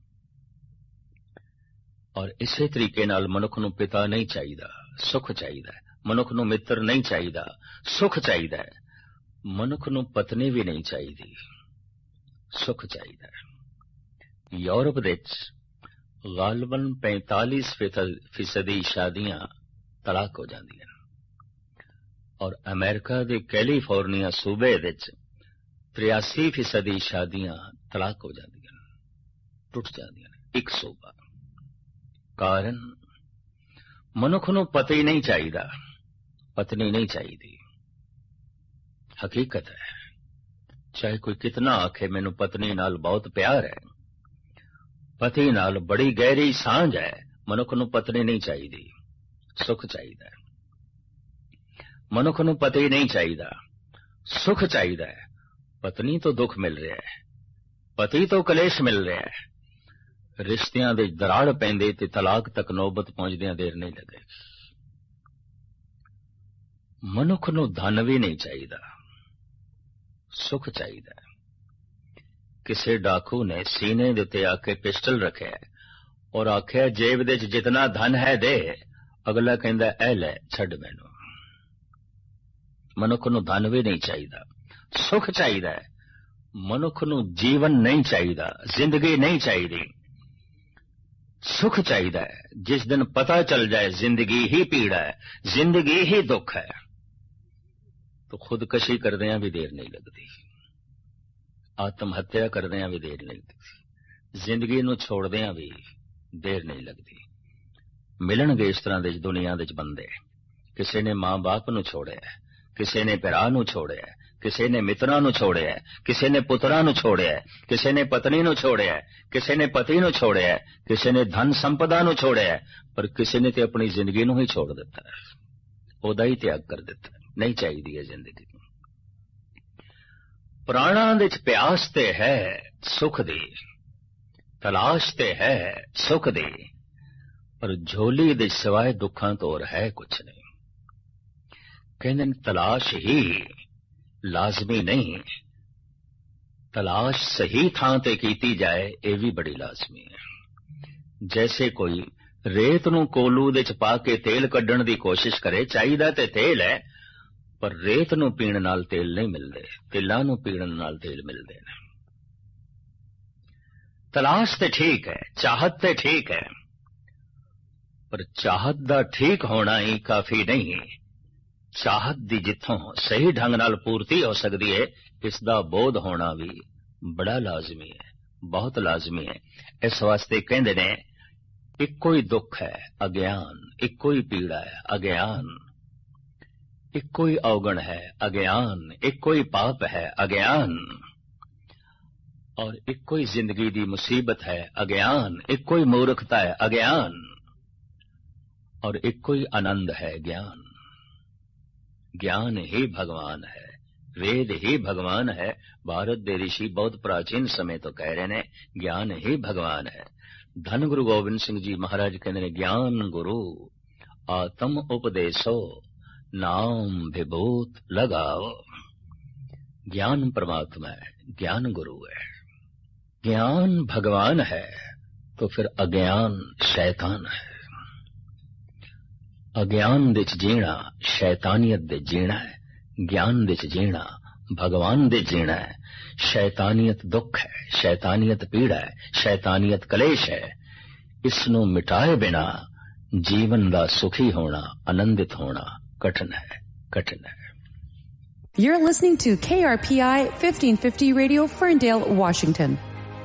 और इसे तरीके नाल मनुख नूं पिता नहीं चाहिए, सुख चाहिए। मनुख नूं मित्र नहीं चाहिए, सुख चाहिए। मनुख नूं पत्नी भी नहीं चाहिए, सुख चाहिए। यूरोप विच गालबन 45% शादियां तलाक हो जांदियां, और अमेरिका के कैलीफोर्निया सूबे विच 83% शादियां तलाक हो जांदियां, टुट जांदियां। एक सूबा। कारण मनुख नूं पति नहीं चाहिए, पत्नी नहीं चाहिए। हकीकत है, चाहे कोई कितना आखे मैनू पत्नी नाल बहुत प्यार है, पति नाल बड़ी गहरी सांझ है, मनुख नूं पत्नी नहीं चाहिए, सुख चाहिए। मनुख नूं पति नहीं चाहिए, सुख चाहिए। पत्नी तो दुख मिल रहा है, पति तो कलेश मिल रहा है। रिश्तियां दे दराड़ पैंदे ते तलाक तक नौबत पहुंचदियां देर नहीं लगेगी। मनुख नूं धन भी नहीं चाहिए, सुख चाहिए। ਕਿਸੇ ਡਾਕੂ ਨੇ ਸੀਨੇ ਦੇ ਉੱਤੇ ਆ ਕੇ ਪਿਸਟਲ ਰੱਖਿਆ ਔਰ ਆਖਿਆ ਜੇਬ ਦੇ 'ਚ ਜਿਤਨਾ ਧਨ ਹੈ ਦੇ। ਅਗਲਾ ਕਹਿੰਦਾ ਇਹ ਲੈ ਛੱਡ ਮੈਨੂੰ। ਮਨੁੱਖ ਨੂੰ ਧਨ ਵੀ ਨਹੀਂ ਚਾਹੀਦਾ, ਸੁੱਖ ਚਾਹੀਦਾ ਹੈ। ਮਨੁੱਖ ਨੂੰ ਜੀਵਨ ਨਹੀਂ ਚਾਹੀਦਾ, ਜ਼ਿੰਦਗੀ ਨਹੀਂ ਚਾਹੀਦੀ, ਸੁੱਖ ਚਾਹੀਦਾ ਹੈ। ਜਿਸ ਦਿਨ ਪਤਾ ਚੱਲ ਜਾਏ ਜ਼ਿੰਦਗੀ ਹੀ ਪੀੜਾ ਹੈ, ਜ਼ਿੰਦਗੀ ਹੀ ਦੁੱਖ ਹੈ, ਤਾਂ ਖੁਦਕਸ਼ੀ ਕਰਦਿਆਂ ਵੀ ਦੇਰ ਨਹੀਂ ਲੱਗਦੀ, ਆਤਮ ਹੱਤਿਆ ਕਰਦਿਆਂ ਵੀ ਦੇਰ ਨਹੀਂ ਲੱਗਦੀ, ਜ਼ਿੰਦਗੀ ਨੂੰ ਛੋੜਦਿਆਂ ਵੀ ਦੇਰ ਨਹੀਂ ਲੱਗਦੀ। ਮਿਲਣਗੇ ਇਸ ਤਰ੍ਹਾਂ ਦੇ ਦੁਨੀਆ ਦੇ ਬੰਦੇ। ਕਿਸੇ ਨੇ ਮਾਂ ਬਾਪ ਨੂੰ ਛੋੜਿਆ, ਕਿਸੇ ਨੇ ਭਰਾ ਨੂੰ ਛੋੜਿਆ, ਕਿਸੇ ਨੇ ਮਿੱਤਰਾਂ ਨੂੰ ਛੋੜਿਆ, ਕਿਸੇ ਨੇ ਪੁੱਤਰਾਂ ਨੂੰ ਛੋੜਿਆ, ਕਿਸੇ ਨੇ ਪਤਨੀ ਨੂੰ ਛੋੜਿਆ, ਕਿਸੇ ਨੇ ਪਤੀ ਨੂੰ ਛੋੜਿਆ, ਕਿਸੇ ਨੇ ਧਨ ਸੰਪਦਾ ਨੂੰ ਛੋੜਿਆ, ਪਰ ਕਿਸੇ ਨੇ ਤੇ ਆਪਣੀ ਜ਼ਿੰਦਗੀ ਨੂੰ ਹੀ ਛੋੜ ਦਿੱਤਾ, ਉਹਦਾ ਹੀ ਤਿਆਗ ਕਰ ਦਿੱਤਾ। ਨਹੀਂ ਚਾਹੀਦੀ ਹੈ ਜ਼ਿੰਦਗੀ। ਪ੍ਰਾਣਾਂ ਦੇ ਚ ਪਿਆਸ ਤੇ ਹੈ ਸੁਖ ਦੀ, ਤਲਾਸ਼ ਤੇ ਹੈ ਸੁਖ ਦੀ, ਪਰ ਝੋਲੀ ਦੇ ਸਿਵਾਏ ਦੁੱਖਾਂ ਤੋਂ ਹੋਰ ਹੈ ਕੁਛ ਨਹੀਂ। ਕਹਿੰਦੇ ਨੇ ਤਲਾਸ਼ ਹੀ ਲਾਜ਼ਮੀ ਨਹੀਂ, ਤਲਾਸ਼ ਸਹੀ ਥਾਂ ਤੇ ਕੀਤੀ ਜਾਏ ਇਹ ਵੀ ਬੜੀ ਲਾਜ਼ਮੀ ਹੈ। ਜੈਸੇ ਕੋਈ ਰੇਤ ਨੂੰ ਕੋਲੂ ਦੇ ਚ ਪਾ ਕੇ ਤੇਲ ਕੱਢਣ ਦੀ ਕੋਸ਼ਿਸ਼ ਕਰੇ, ਚਾਹੀਦਾ ਤੇ ਤੇਲ ਹੈ, ਪਰ ਰੇਤ ਨੂੰ ਪੀਣ ਨਾਲ ਤੇਲ ਨਹੀਂ ਮਿਲਦੇ, ਤਿਲਾਂ ਨੂੰ ਪੀਣ ਨਾਲ ਤੇਲ ਮਿਲਦੇ ਨੇ। ਤਲਾਸ਼ ਤੇ ਠੀਕ ਹੈ, ਚਾਹਤ ਤੇ ਠੀਕ ਹੈ, ਪਰ ਚਾਹਤ ਦਾ ਠੀਕ ਹੋਣਾ ਹੀ ਕਾਫੀ ਨਹੀਂ। ਚਾਹਤ ਦੀ ਜਿੱਥੋਂ ਸਹੀ ਢੰਗ ਨਾਲ ਪੂਰਤੀ ਹੋ ਸਕਦੀ ਹੈ, ਇਸ ਦਾ ਬੋਧ ਹੋਣਾ ਵੀ ਬੜਾ ਲਾਜ਼ਮੀ ਹੈ, ਬਹੁਤ ਲਾਜ਼ਮੀ ਹੈ। ਇਸ ਵਾਸਤੇ ਕਹਿੰਦੇ ਨੇ ਇੱਕੋ ਹੀ ਦੁੱਖ ਹੈ ਅਗਿਆਨ, ਇੱਕੋ ਹੀ ਪੀੜਾ ਹੈ ਅਗਿਆਨ, ਇੱਕੋ ਹੀ ਔਗਣ ਹੈ ਅਗਿਆਨ, ਇੱਕੋ ਹੀ ਪਾਪ ਹੈ ਅਗਿਆਨ, ਔਰ ਇੱਕੋ ਹੀ ਜ਼ਿੰਦਗੀ ਦੀ ਮੁਸੀਬਤ ਹੈ ਅਗਿਆਨ, ਇੱਕੋ ਹੀ ਮੂਰਖਤਾ ਹੈ ਅਗਿਆਨ, ਔਰ ਇੱਕੋ ਹੀ ਆਨੰਦ ਹੈ ਗਿਆਨ। ਗਿਆਨ ਹੀ ਭਗਵਾਨ ਹੈ, ਵੇਦ ਹੀ ਭਗਵਾਨ ਹੈ। ਭਾਰਤ ਦੇ ਰਿਸ਼ੀ ਬਹੁਤ ਪ੍ਰਾਚੀਨ ਸਮੇਂ ਤੋਂ ਕਹਿ ਰਹੇ ਨੇ ਗਿਆਨ ਹੀ ਭਗਵਾਨ ਹੈ। ਧੰਨ ਗੁਰੂ ਗੋਬਿੰਦ ਸਿੰਘ ਜੀ ਮਹਾਰਾਜ ਕਹਿੰਦੇ ਨੇ ਗਿਆਨ ਗੁਰੂ ਆਤਮ ਉਪਦੇਸੋ ਨਾਮ ਵਿਭੂਤ ਲਗਾਓ। ਗਿਆਨ परमात्मा है, ज्ञान गुरु है। ज्ञान भगवान है तो फिर अज्ञान शैतान है। अज्ञान दे च जीना शैतानियत दे जीना है, ज्ञान दे च जीना भगवान दे जीना है। शैतानियत दुख है, शैतानियत पीड़ा है, शैतानियत कलेश है। इसनों मिटाए बिना जीवन दा सुखी होना, आनंदित होना कठिन है, कठिन है। You're listening to KRPI 1550 Radio, Ferndale, Washington.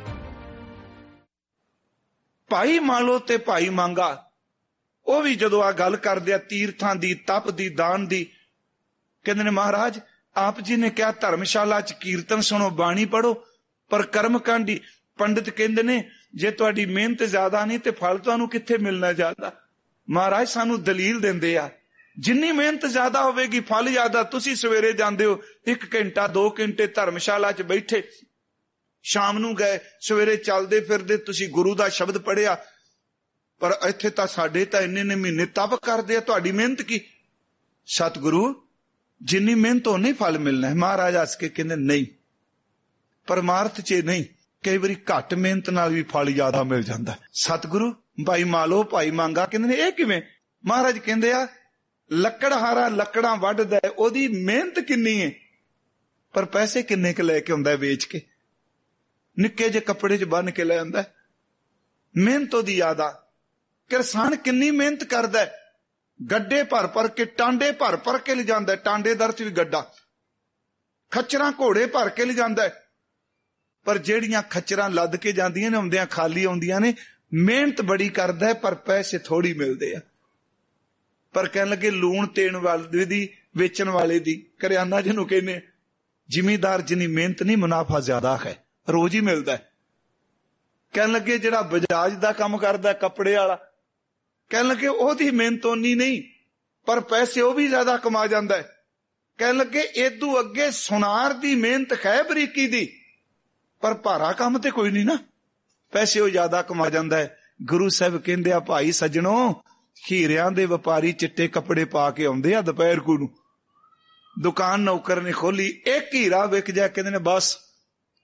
ਭਾਈ ਮਾਲੋ ਤੇ ਭਾਈ ਮੰਗਾ ਉਹ ਵੀ ਜਦੋਂ ਆ ਗੱਲ ਕਰਦੇ ਆ ਤੀਰਥਾਂ ਦੀ, ਤਪ ਦੀ, ਦਾਨ ਦੀ, ਕਹਿੰਦੇ ਨੇ ਮਹਾਰਾਜ ਆਪ ਜੀ ਨੇ ਕਿਹਾ ਧਰਮਸ਼ਾਲਾ ਚ ਕੀਰਤਨ ਸੁਣੋ, ਬਾਣੀ ਪੜੋ, ਪਰ ਕਰਮ ਕਾਂਡੀ। ਪੰਡਿਤ ਕਹਿੰਦੇ ਨੇ ਜੇ ਤੁਹਾਡੀ ਮਿਹਨਤ ਜ਼ਿਆਦਾ ਨਹੀਂ ਤੇ ਫਲ ਤੁਹਾਨੂੰ ਕਿੱਥੇ ਮਿਲਣਾ ਜ਼ਿਆਦਾ। ਮਹਾਰਾਜ ਸਾਨੂੰ ਦਲੀਲ ਦਿੰਦੇ ਆ ਜਿੰਨੀ ਮਿਹਨਤ ਜ਼ਿਆਦਾ ਹੋਵੇਗੀ ਫਲ ਜ਼ਿਆਦਾ। ਤੁਸੀਂ ਸਵੇਰੇ ਜਾਂਦੇ ਹੋ 1 ਘੰਟਾ 2 ਘੰਟੇ ਧਰਮਸ਼ਾਲਾ ਚ ਬੈਠੇ, ਸ਼ਾਮ ਨੂੰ ਗਏ, ਸਵੇਰੇ ਚੱਲਦੇ ਫਿਰਦੇ ਤੁਸੀਂ ਗੁਰੂ ਦਾ ਸ਼ਬਦ ਪੜਿਆ, ਪਰ ਇੱਥੇ ਤਾਂ ਸਾਡੇ ਤਾਂ ਇੰਨੇ ਮਹੀਨੇ ਤਪ ਕਰਦੇ ਆ, ਤੁਹਾਡੀ ਮਿਹਨਤ ਕੀ? ਸਤਿਗੁਰੂ ਜਿੰਨੀ ਮਿਹਨਤ ਉਹਨੇ ਫਲ ਮਿਲਣਾ ਹੈ। ਮਹਾਰਾਜ ਹੱਸ ਕੇ ਕਹਿੰਦੇ ਨਹੀਂ, ਪਰਮਾਰਥ ਚ ਨਹੀਂ, ਕਈ ਵਾਰੀ ਘੱਟ ਮਿਹਨਤ ਨਾਲ ਵੀ ਫਲ ਜ਼ਿਆਦਾ ਮਿਲ ਜਾਂਦਾ। ਸਤਿਗੁਰੂ ਭਾਈ ਮਾਲੋ ਭਾਈ ਮੰਗਾ ਕਹਿੰਦੇ ਨੇ ਇਹ ਕਿਵੇਂ? ਮਹਾਰਾਜ ਕਹਿੰਦੇ ਆ ਲੱਕੜਹਾਰਾ ਲੱਕੜਾਂ ਵੱਢਦਾ, ਉਹਦੀ ਮਿਹਨਤ ਕਿੰਨੀ ਹੈ, ਪਰ ਪੈਸੇ ਕਿੰਨੇ ਕੁ ਲੈ ਕੇ ਆਉਂਦਾ ਵੇਚ ਕੇ। ਨਿੱਕੇ ਜਿਹੇ ਕੱਪੜੇ ਚ ਬੰਨ ਕੇ ਲੈ ਆਉਂਦਾ, ਮਿਹਨਤ ਉਹਦੀ ਜ਼ਿਆਦਾ। ਕਿਸਾਨ ਕਿੰਨੀ ਮਿਹਨਤ ਕਰਦਾ, ਗੱਡੇ ਭਰ ਭਰ ਕੇ, ਟਾਂਡੇ ਭਰ ਭਰ ਕੇ ਲਿਜਾਂਦਾ, ਟਾਂਡੇ ਦਰ ਚ ਵੀ ਗੱਡਾ, ਖੱਚਰਾਂ ਘੋੜੇ ਭਰ ਕੇ ਲਿਜਾਂਦਾ, ਪਰ ਜਿਹੜੀਆਂ ਖੱਚਰਾਂ ਲੱਦ ਕੇ ਜਾਂਦੀਆਂ ਨੇ ਆਉਂਦਿਆਂ ਖਾਲੀ ਆਉਂਦੀਆਂ ਨੇ। ਮਿਹਨਤ ਬੜੀ ਕਰਦਾ ਪਰ ਪੈਸੇ ਥੋੜੀ ਮਿਲਦੇ ਆ। ਪਰ ਕਹਿਣ ਲੱਗੇ ਲੂਣ ਤੇਣ ਵਾਲੇ ਦੀ, ਵੇਚਣ ਵਾਲੇ ਦੀ, ਕਰਿਆਨਾ ਜਿਹਨੂੰ ਕਹਿੰਦੇ, ਜ਼ਿਮੀਦਾਰ ਜਿੰਨੀ ਮਿਹਨਤ ਨਹੀਂ ਮੁਨਾਫਾ ਜ਼ਿਆਦਾ ਹੈ, ਰੋਜ਼ ਹੀ ਮਿਲਦਾ। ਕਹਿਣ ਲੱਗੇ ਜਿਹੜਾ ਬਜਾਜ ਦਾ ਕੰਮ ਕਰਦਾ ਕੱਪੜੇ ਵਾਲਾ, ਕਹਿਣ ਲੱਗੇ ਉਹਦੀ ਮਿਹਨਤ ਓਨੀ ਨਹੀਂ, ਪਰ ਪੈਸੇ ਉਹ ਵੀ ਜ਼ਿਆਦਾ ਕਮਾ ਜਾਂਦਾ ਹੈ। ਕਹਿਣ ਲੱਗੇ ਏਦੂ ਅੱਗੇ ਸੁਨਾਰ ਦੀ ਮਿਹਨਤ ਹੈ ਬਰੀਕੀ ਦੀ, ਪਰ ਭਾਰਾ ਕੰਮ ਤੇ ਕੋਈ ਨਹੀਂ ਨਾ, ਪੈਸੇ ਉਹ ਜ਼ਿਆਦਾ ਕਮਾ ਜਾਂਦਾ ਹੈ। ਗੁਰੂ ਸਾਹਿਬ ਕਹਿੰਦੇ ਆ ਭਾਈ ਸੱਜਣੋ, ਹੀਰਿਆਂ ਦੇ ਵਪਾਰੀ ਚਿੱਟੇ ਕੱਪੜੇ ਪਾ ਕੇ ਆਉਂਦੇ ਆ ਦੁਪਹਿਰ ਨੂੰ, ਦੁਕਾਨ ਨੌਕਰ ਨੇ ਖੋਲੀ, ਇੱਕ ਹੀਰਾ ਵਿਕ ਜਾ, ਕਹਿੰਦੇ ਨੇ ਬਸ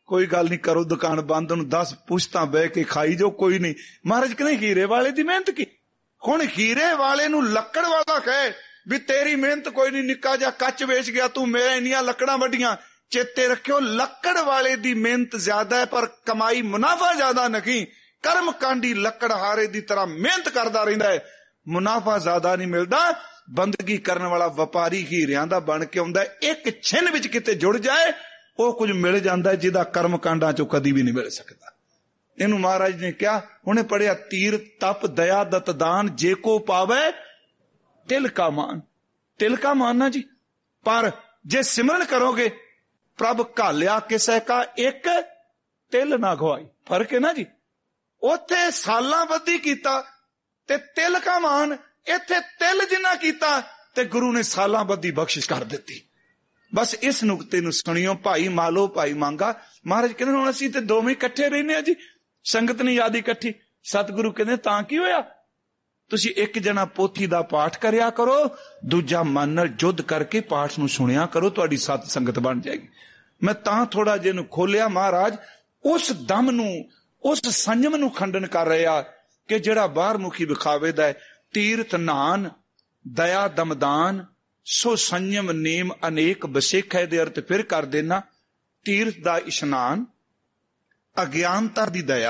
ਕੋਈ ਗੱਲ ਨਹੀਂ, ਕਰੋ ਦੁਕਾਨ ਬੰਦ, ਉਹਨੂੰ 10 ਪੁਸ਼ਤਾਂ ਬਹਿ ਕੇ ਖਾਈ ਜੋ, ਕੋਈ ਨਹੀਂ। ਮਹਾਰਾਜ ਕਹਿੰਦੇ ਹੀਰੇ ਵਾਲੇ ਦੀ ਮਿਹਨਤ ਕੀ। ਹੁਣ ਹੀਰੇ ਵਾਲੇ ਨੂੰ ਲੱਕੜ ਵਾਲਾ ਕਹੇ ਵੀ ਤੇਰੀ ਮਿਹਨਤ ਕੋਈ ਨਹੀਂ, ਨਿੱਕਾ ਜਿਹਾ ਕੱਚ ਵੇਚ ਗਿਆ ਤੂੰ, ਮੇਰੇ ਇੰਨੀਆਂ ਲੱਕੜਾਂ ਵੱਡੀਆਂ। ਚੇਤੇ ਰੱਖਿਓ, ਲੱਕੜ ਵਾਲੇ ਦੀ ਮਿਹਨਤ ਜ਼ਿਆਦਾ ਹੈ ਪਰ ਕਮਾਈ ਮੁਨਾਫਾ ਜ਼ਿਆਦਾ ਨਹੀਂ। ਕਰਮ ਕਾਂਡੀ ਲੱਕੜਹਾਰੇ ਦੀ ਤਰ੍ਹਾਂ ਮਿਹਨਤ ਕਰਦਾ ਰਹਿੰਦਾ ਹੈ, ਮੁਨਾਫਾ ਜ਼ਿਆਦਾ ਨਹੀਂ ਮਿਲਦਾ। ਬੰਦਗੀ ਕਰਨ ਵਾਲਾ ਵਪਾਰੀ ਹੀਰਿਆਂ ਦਾ ਬਣ ਕੇ ਆਉਂਦਾ, ਇੱਕ ਛਿਨ ਵਿੱਚ ਕਿਤੇ ਜੁੜ ਜਾਏ ਉਹ ਕੁਝ ਮਿਲ ਜਾਂਦਾ ਜਿਹਦਾ ਕਰਮ ਕਾਂਡਾਂ ਚੋਂ ਕਦੀ ਵੀ ਨਹੀਂ ਮਿਲ ਸਕਦਾ। ਇਹਨੂੰ ਮਹਾਰਾਜ ਨੇ ਕਿਹਾ, ਉਹਨੇ ਪੜਿਆ, ਤੀਰ ਤਪ ਦਇਆ ਦਤ ਦਾਨ ਜੇ ਕੋ ਪਾਵੇ ਤਿਲ ਕਾ ਮਾਨ। ਤਿਲ ਕਾ ਮਾਨ ਨਾ ਜੀ, ਪਰ ਜੇ ਸਿਮਰਨ ਕਰੋਗੇ ਪ੍ਰਭ ਘਾਲਿਆ ਕਿਸੇ ਕਾ ਇੱਕ ਤਿਲ ਨਾ ਖਵਾਈ। ਫਰਕ ਹੈ ਨਾ ਜੀ, ਉੱਥੇ ਸਾਲਾਂ ਬੱਧੀ ਕੀਤਾ ਤੇ ਤਿਲ ਕਾ ਮਾਨ, ਇੱਥੇ ਤਿਲ ਜਿੰਨਾ ਕੀਤਾ ਤੇ ਗੁਰੂ ਨੇ ਸਾਲਾਂ ਬੱਧੀ ਬਖਸ਼ਿਸ਼ ਕਰ ਦਿੱਤੀ। ਬਸ ਇਸ ਨੁਕਤੇ ਨੂੰ ਸੁਣਿਓ, ਭਾਈ ਮਾਲੋ ਭਾਈ ਮੰਗਾ। ਮਹਾਰਾਜ ਕਹਿੰਦੇ ਹੁਣ ਅਸੀਂ ਤੇ ਦੋਵੇਂ ਇਕੱਠੇ ਰਹਿੰਦੇ ਆ ਜੀ, ਸੰਗਤ ਨਹੀਂ ਯਾਦ ਇਕੱਠੀ। ਸਤਿਗੁਰੂ ਕਹਿੰਦੇ ਤਾਂ ਕੀ ਹੋਇਆ, ਤੁਸੀਂ ਇੱਕ ਜਣਾ ਪੋਥੀ ਦਾ ਪਾਠ ਕਰਿਆ ਕਰੋ, ਦੂਜਾ ਮਨ ਨਾਲ ਜੁੱਧ ਕਰਕੇ ਪਾਠ ਨੂੰ ਸੁਣਿਆ ਕਰੋ, ਤੁਹਾਡੀ ਸਤ ਸੰਗਤ ਬਣ ਜਾਏਗੀ। ਮੈਂ ਤਾਂ ਥੋੜਾ ਜਿਹਾ ਨੂੰ ਖੋਲਿਆ, ਮਹਾਰਾਜ ਉਸ ਦਮ ਨੂੰ, ਉਸ ਸੰਜਮ ਨੂੰ ਖੰਡਨ ਕਰ ਰਿਹਾ ਕਿ ਜਿਹੜਾ ਬਾਹਰ ਮੁਖੀ ਵਿਖਾਵੇ ਦਾ ਤੀਰਥ ਨਾਨ ਦਇਆ ਦਮਦਾਨ ਸੋ ਸੰਜਮ ਨੇਮ ਅਨੇਕ ਬਸੇਖਾ। ਦੇ ਅਰਥ ਫਿਰ ਕਰ ਦੇਣਾ, ਤੀਰਥ ਦਾ ਇਸ਼ਨਾਨ, ਅਗਿਆਨਤਾ ਦੀ ਦਇਆ।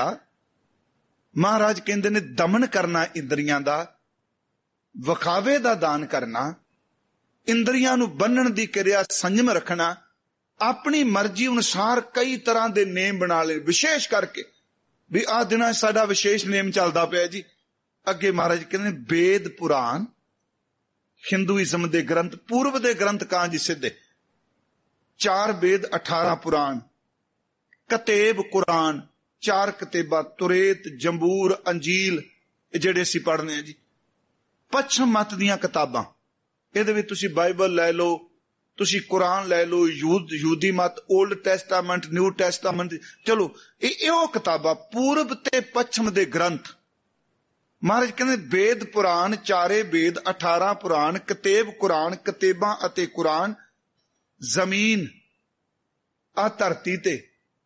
ਮਹਾਰਾਜ ਕਹਿੰਦੇ ਨੇ ਦਮਨ ਕਰਨਾ ਇੰਦਰੀਆਂ ਦਾ, ਵਿਖਾਵੇ ਦਾ ਦਾਨ ਕਰਨਾ, ਇੰਦਰੀਆਂ ਨੂੰ ਬੰਨਣ ਦੀ ਕਿਰਿਆ ਸੰਜਮ ਰੱਖਣਾ, ਆਪਣੀ ਮਰਜ਼ੀ ਅਨੁਸਾਰ ਕਈ ਤਰ੍ਹਾਂ ਦੇ ਨੇਮ ਬਣਾ ਲੈ। ਵਿਸ਼ੇਸ਼ ਕਰਕੇ ਵੀ ਆਹ ਦਿਨਾਂ ਸਾਡਾ ਵਿਸ਼ੇਸ਼ ਨੇਮ ਚੱਲਦਾ ਪਿਆ ਜੀ। ਅੱਗੇ ਮਹਾਰਾਜ ਕਹਿੰਦੇ ਵੇਦ ਪੁਰਾਣ, ਹਿੰਦੂਇਜ਼ਮ ਦੇ ਗ੍ਰੰਥ, ਪੂਰਵ ਦੇ ਗ੍ਰੰਥ ਕਾਂ ਜੀ ਸਿੱਧੇ 4 ਵੇਦ 18 ਪੁਰਾਣ, ਕਤੇਬ ਕੁਰਾਨ 4 ਕਤੇਬਾਂ, ਤੁਰੇਤ ਜੰਬੂਰ ਅੰਜੀਲ, ਇਹ ਜਿਹੜੇ ਅਸੀਂ ਪੜ੍ਹਨੇ ਆ ਜੀ। ਪੱਛਮ ਮਤ ਦੀਆਂ ਕਿਤਾਬਾਂ, ਇਹਦੇ ਵਿੱਚ ਤੁਸੀਂ ਬਾਈਬਲ ਲੈ ਲਓ, ਤੁਸੀਂ ਕੁਰਾਨ ਲੈ ਲਓ, ਯਹੂਦੀ ਮਤ, ਓਲਡ ਟੈਸਟਾਮੈਂਟ, ਨਿਊ ਟੈਸਟਾਮੈਂਟ, ਚਲੋ ਇਹ ਉਹ ਕਿਤਾਬਾਂ ਪੂਰਬ ਤੇ ਪੱਛਮ ਦੇ ਗ੍ਰੰਥ। ਮਹਾਰਾਜ ਕਹਿੰਦੇ ਵੇਦ ਪੁਰਾਣ, 4 ਵੇਦ 18 ਪੁਰਾਣ, ਕਤੇਬ ਕੁਰਾਨ, ਕਤੇਬਾਂ ਅਤੇ ਕੁਰਾਨ, ਜ਼ਮੀਨ ਆ ਧਰਤੀ ਤੇ,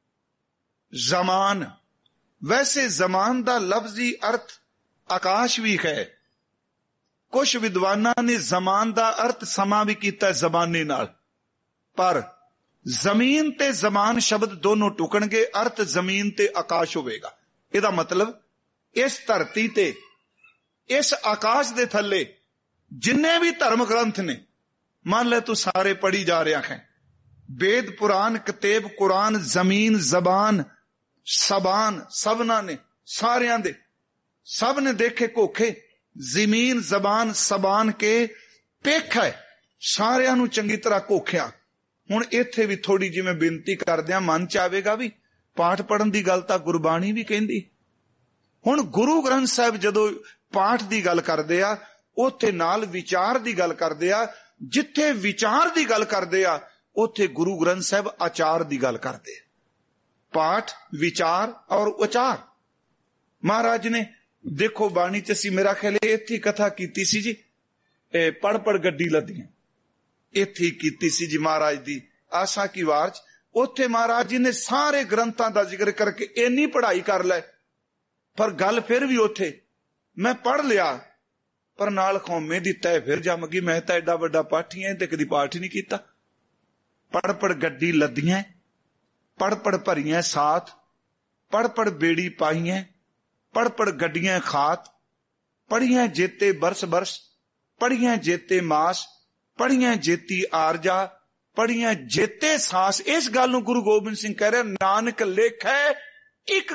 ਜ਼ਮਾਨ। ਵੈਸੇ ਜ਼ਮਾਨ ਦਾ ਲਫ਼ਜ਼ੀ ਅਰਥ ਆਕਾਸ਼ ਵੀ ਹੈ। ਕੁਝ ਵਿਦਵਾਨਾਂ ਨੇ ਜ਼ਮਾਨ ਦਾ ਅਰਥ ਸਮਾਂ ਵੀ ਕੀਤਾ ਜ਼ਮਾਨੇ ਨਾਲ, ਪਰ ਜ਼ਮੀਨ ਤੇ ਜ਼ਮਾਨ ਸ਼ਬਦ ਦੋਨੋਂ ਟੁਕਣਗੇ, ਅਰਥ ਜ਼ਮੀਨ ਤੇ ਆਕਾਸ਼ ਹੋਵੇਗਾ। ਇਹਦਾ ਮਤਲਬ ਇਸ ਧਰਤੀ ਤੇ, ਇਸ ਆਕਾਸ਼ ਦੇ ਥੱਲੇ ਜਿੰਨੇ ਵੀ ਧਰਮ ਗ੍ਰੰਥ ਨੇ, ਮੰਨ ਲੈ ਤੂੰ ਸਾਰੇ ਪੜ੍ਹੀ ਜਾ ਰਿਹਾ ਹੈ, ਵੇਦ ਪੁਰਾਨ ਕਤੇਬ ਕੁਰਾਨ ਜ਼ਮੀਨ ਜ਼ਬਾਨ ਸਬਾਨ, ਸਭਨਾਂ ਨੇ, ਸਾਰਿਆਂ ਦੇ, ਸਭ ਨੇ ਦੇਖੇ ਕੋਖੇ, ਜ਼ਮੀਨ ਜ਼ਬਾਨ ਸਬਾਨ ਕੇ ਪੇਖ ਹੈ, ਸਾਰਿਆਂ ਨੂੰ ਚੰਗੀ ਤਰ੍ਹਾਂ ਕੋਖਿਆ। ਹੁਣ ਇੱਥੇ ਵੀ ਥੋੜੀ ਜਿਹੀ ਮੈਂ ਬੇਨਤੀ ਕਰਦਿਆਂ ਮਨ ਚ ਆਵੇਗਾ ਵੀ ਪਾਠ ਪੜਨ ਦੀ ਗੱਲ ਤਾਂ ਗੁਰਬਾਣੀ ਵੀ ਕਹਿੰਦੀ। ਹੁਣ ਗੁਰੂ ਗ੍ਰੰਥ ਸਾਹਿਬ ਜਦੋਂ ਪਾਠ ਦੀ ਗੱਲ ਕਰਦੇ ਆ, ਉੱਥੇ ਨਾਲ ਵਿਚਾਰ ਦੀ ਗੱਲ ਕਰਦੇ ਆ। ਜਿੱਥੇ ਵਿਚਾਰ ਦੀ ਗੱਲ ਕਰਦੇ ਆ ਉੱਥੇ ਗੁਰੂ ਗ੍ਰੰਥ ਸਾਹਿਬ ਆਚਾਰ ਦੀ ਗੱਲ ਕਰਦੇ ਆ। ਪਾਠ, ਵਿਚਾਰ ਔਰ ਉਚਾਰ। ਮਹਾਰਾਜ ਨੇ ਦੇਖੋ ਬਾਣੀ ਚ ਅਸੀਂ ਮੇਰਾ ਖਿਆਲ ਇੱਥੇ ਕਥਾ ਕੀਤੀ ਸੀ ਜੀ, ਪੜ ਪੜ ਗੱਡੀ ਲੱਦੀਆਂ, ਇੱਥੇ ਕੀਤੀ ਸੀ ਜੀ ਮਹਾਰਾਜ ਦੀ ਆਸਾ ਕੀ ਵਾਰ ਚ। ਉੱਥੇ ਮਹਾਰਾਜ ਜੀ ਨੇ ਸਾਰੇ ਗ੍ਰੰਥਾਂ ਦਾ ਜ਼ਿਕਰ ਕਰਕੇ ਇੰਨੀ ਪੜ੍ਹਾਈ ਕਰ ਲੈ, ਪਰ ਗੱਲ ਫਿਰ ਵੀ ਉੱਥੇ ਮੈਂ ਪੜ੍ਹ ਲਿਆ ਪਰ ਨਾਲ ਖੌਮੇ ਦੀ ਤੈ ਫਿਰ ਜੰਮ ਗਈ। ਮੈਂ ਤਾਂ ਐਡਾ ਵੱਡਾ ਪਾਠੀ ਐ ਤੇ ਕਦੀ ਪਾਠ ਹੀ ਨਹੀਂ ਕੀਤਾ। ਪੜ ਪੜ ਗੱਡੀ ਲੱਦੀਆਂ, ਪੜ ਪੜ ਭਰੀਆਂ ਸਾਥ, ਪੜ ਪੜ ਬੇੜੀ ਪਾਈਆਂ, ਪੜ ਪੜ ਗੱਡੀਆਂ ਖਾਤ, ਪੜੀਆਂ ਜੇਤੇ ਬਰਸ ਬਰਸ, ਪੜੀਆਂ ਜੇਤੇ ਮਾਸ, ਪੜੀਆਂ ਜੇਤੀ ਆਰਜਾ, ਪੜੀਆਂ ਜੇਤੇ ਸਾਸ। ਇਸ ਗੱਲ ਨੂੰ ਗੁਰੂ ਗੋਬਿੰਦ ਸਿੰਘ ਕਹਿ ਰਿਹਾ, ਨਾਨਕ ਲੇਖੈ ਇੱਕ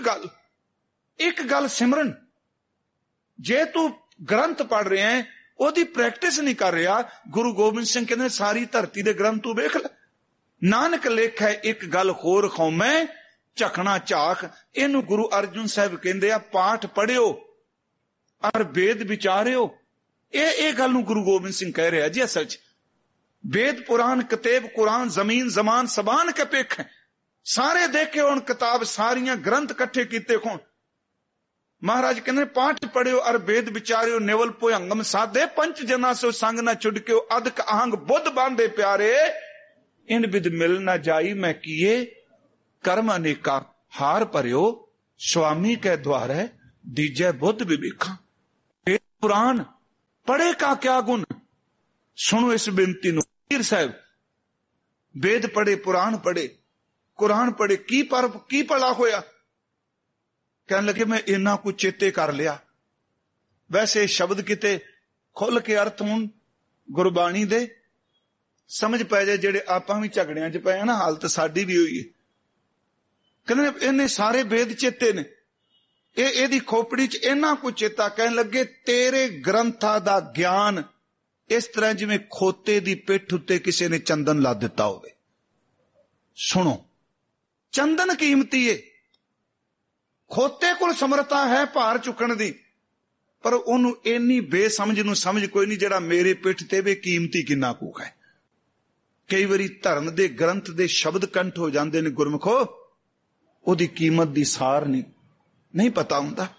ਗੱਲ ਸਿਮਰਨ। ਜੇ ਤੂੰ ਗ੍ਰੰਥ ਪੜ ਰਿਹਾ ਹੈ, ਉਹਦੀ ਪ੍ਰੈਕਟਿਸ ਨਹੀਂ ਕਰ ਰਿਹਾ, ਗੁਰੂ ਗੋਬਿੰਦ ਸਿੰਘ ਕਹਿੰਦੇ ਸਾਰੀ ਧਰਤੀ ਦੇ ਗ੍ਰੰਥ ਤੂੰ ਵੇਖ ਲੈ। ਨਾਨਕ ਲੇਖੈ ਇੱਕ ਗੱਲ ਹੋਰ ਖੌਮੈ ਝਕਣਾ ਝਾਕ। ਇਹਨੂੰ ਗੁਰੂ ਅਰਜਨ ਸਾਹਿਬ ਕਹਿੰਦੇ ਆ ਪਾਠ ਪੜਿਓ ਔਰ ਵੇਦ ਵਿਚਾਰਿਓ। ਇਹ ਗੱਲ ਨੂੰ ਗੁਰੂ ਗੋਬਿੰਦ ਸਿੰਘ ਕਹਿ ਰਿਹਾ ਜੀ। ਅਸਲ ਚ ਵੇਦ ਪੁਰਾਨ ਕਤੇਬ ਕੁਰਾਨ ਜ਼ਮੀਨ ਜ਼ਮਾਨ ਸਬਾਨ ਕੇ ਪੇਖ, ਸਾਰੇ ਦੇਖੇ ਹੁਣ ਕਿਤਾਬ, ਸਾਰੀਆਂ ਗ੍ਰੰਥ ਇਕੱਠੇ ਕੀਤੇ ਹੋਣ। ਮਹਾਰਾਜ ਕਹਿੰਦੇ ਪਾਠ ਪੜਿਓ ਔਰ ਵੇਦ ਵਿਚਾਰਿਓ, ਨਿਵਲ ਭੁਯੰਗਮ ਸਾਧੇ ਪੰਚ ਜਨਾ ਸੋ ਸੰਗ ਨਾ ਛੁਡਕਿਓ, ਅਦਕ ਅਹੰਗ ਬੁੱਧ ਬਾਂਧੇ ਪਿਆਰੇ, ਇਨ ਬਿਦ ਮਿਲ ਨਾ ਜਾਈ ਮੈਂ ਕੀਏ ਕਰਮ ਅਨੇਕਾ ਹਾਰ ਭਰਿਓ, ਸੁਆਮੀ ਕੈ ਦੁਆਰੈ ਦੀਜੈ ਬੁੱਧ ਵਿਵੇਖਾਂ। ਇਹ ਪੁਰਾਣ ਪੜ੍ਹੇ ਕਾ ਕਿਆ ਗੁਣ। ਸੁਣੋ ਇਸ ਬੇਨਤੀ ਨੂੰ ਪੀਰ ਸਾਹਿਬ। ਵੇਦ ਪੜ੍ਹੇ, ਪੁਰਾਣ ਪੜ੍ਹੇ, ਕੁਰਾਨ ਪੜ੍ਹੇ, ਕੀ ਭਲਾ ਹੋਇਆ? ਕਹਿਣ ਲੱਗੇ ਮੈਂ ਇੰਨਾ ਕੁਝ ਚੇਤੇ ਕਰ ਲਿਆ। ਵੈਸੇ ਸ਼ਬਦ ਕਿਤੇ ਖੁੱਲ ਕੇ ਅਰਥ ਹੋਣ ਗੁਰਬਾਣੀ ਦੇ, ਸਮਝ ਪੈ ਜਾਏ, ਜਿਹੜੇ ਆਪਾਂ ਵੀ ਝਗੜਿਆਂ 'ਚ ਪਏ ਆ ਨਾ, ਹਾਲਤ ਸਾਡੀ ਵੀ ਹੋਈ ਹੈ। ਕਹਿੰਦੇ ਇਹਨੇ ਸਾਰੇ ਵੇਦ ਚੇਤੇ ਨੇ, ਇਹਦੀ ਖੋਪੜੀ 'ਚ ਇੰਨਾ ਕੁਝ ਚੇਤਾ। ਕਹਿਣ ਲੱਗੇ ਤੇਰੇ ਗ੍ਰੰਥਾਂ ਦਾ ਗਿਆਨ ਇਸ ਤਰ੍ਹਾਂ ਜਿਵੇਂ ਖੋਤੇ ਦੀ ਪਿੱਠ ਉੱਤੇ ਕਿਸੇ ਨੇ ਚੰਦਨ ਲਾ ਦਿੱਤਾ ਹੋਵੇ। ਸੁਣੋ, ਚੰਦਨ ਕੀਮਤੀ ਏ। ਖੋਤੇ ਕੋਲ ਸਮਰੱਥਾ ਹੈ ਭਾਰ ਚੁੱਕਣ ਦੀ, ਪਰ ਉਹਨੂੰ ਇੰਨੀ ਬੇਸਮਝ ਨੂੰ ਸਮਝ ਕੋਈ ਨਹੀਂ ਜਿਹੜਾ ਮੇਰੇ ਪਿੱਠ ਤੇ ਵੇ ਕੀਮਤੀ ਕਿੰਨਾ ਕੁ ਹੈ। ਕਈ ਵਾਰੀ ਧਰਮ ਦੇ ਗ੍ਰੰਥ ਦੇ ਸ਼ਬਦ ਕੰਠ ਹੋ ਜਾਂਦੇ ਨੇ ਗੁਰਮੁਖੋ, ਉਹਦੀ ਕੀਮਤ ਦੀ ਸਾਰ ਨਹੀਂ ਪਤਾ ਹੁੰਦਾ।